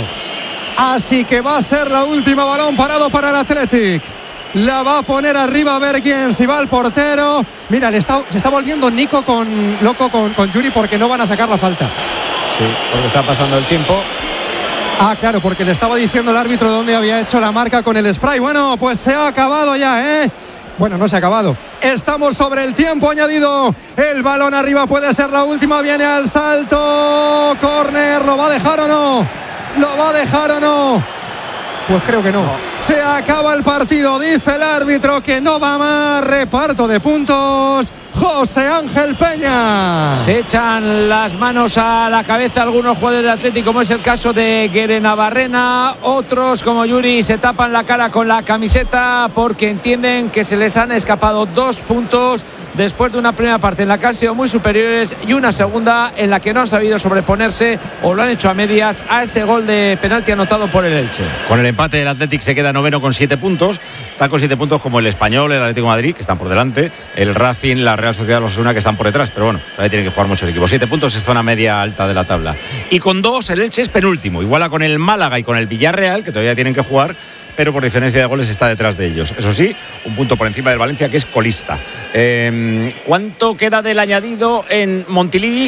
Así que va a ser la última, balón parado para el Athletic. La va a poner arriba a ver quién, si va el portero. Mira, le está, se está volviendo Nico con, loco con, con Yuri porque no van a sacar la falta. Sí, porque está pasando el tiempo. Ah, claro, porque le estaba diciendo el árbitro dónde había hecho la marca con el spray. Bueno, pues se ha acabado ya, ¿eh? Bueno, no se ha acabado. Estamos sobre el tiempo añadido. El balón arriba puede ser la última. Viene al salto. Córner. ¿Lo va a dejar o no? ¿Lo va a dejar o no? Pues creo que no. no. Se acaba el partido, dice el árbitro que no va más. Reparto de puntos. José Ángel Peña. Se echan las manos a la cabeza algunos jugadores del Athletic, como es el caso de Guerenabarrena. Otros, como Yuri, se tapan la cara con la camiseta porque entienden que se les han escapado dos puntos después de una primera parte en la que han sido muy superiores y una segunda en la que no han sabido sobreponerse o lo han hecho a medias a ese gol de penalti anotado por el Elche. Con el empate el Athletic se queda noveno con siete puntos. Está con siete puntos como el Español, el Atlético de Madrid, que están por delante, el Racing, la Real Sociedad, los Osasuna, que están por detrás, pero bueno, todavía tienen que jugar muchos equipos. Siete puntos es zona media alta de la tabla. Y con dos el Elche es penúltimo, iguala con el Málaga y con el Villarreal, que todavía tienen que jugar, pero por diferencia de goles está detrás de ellos. Eso sí, un punto por encima del Valencia, que es colista. Eh, ¿Cuánto queda del añadido en Montilivi?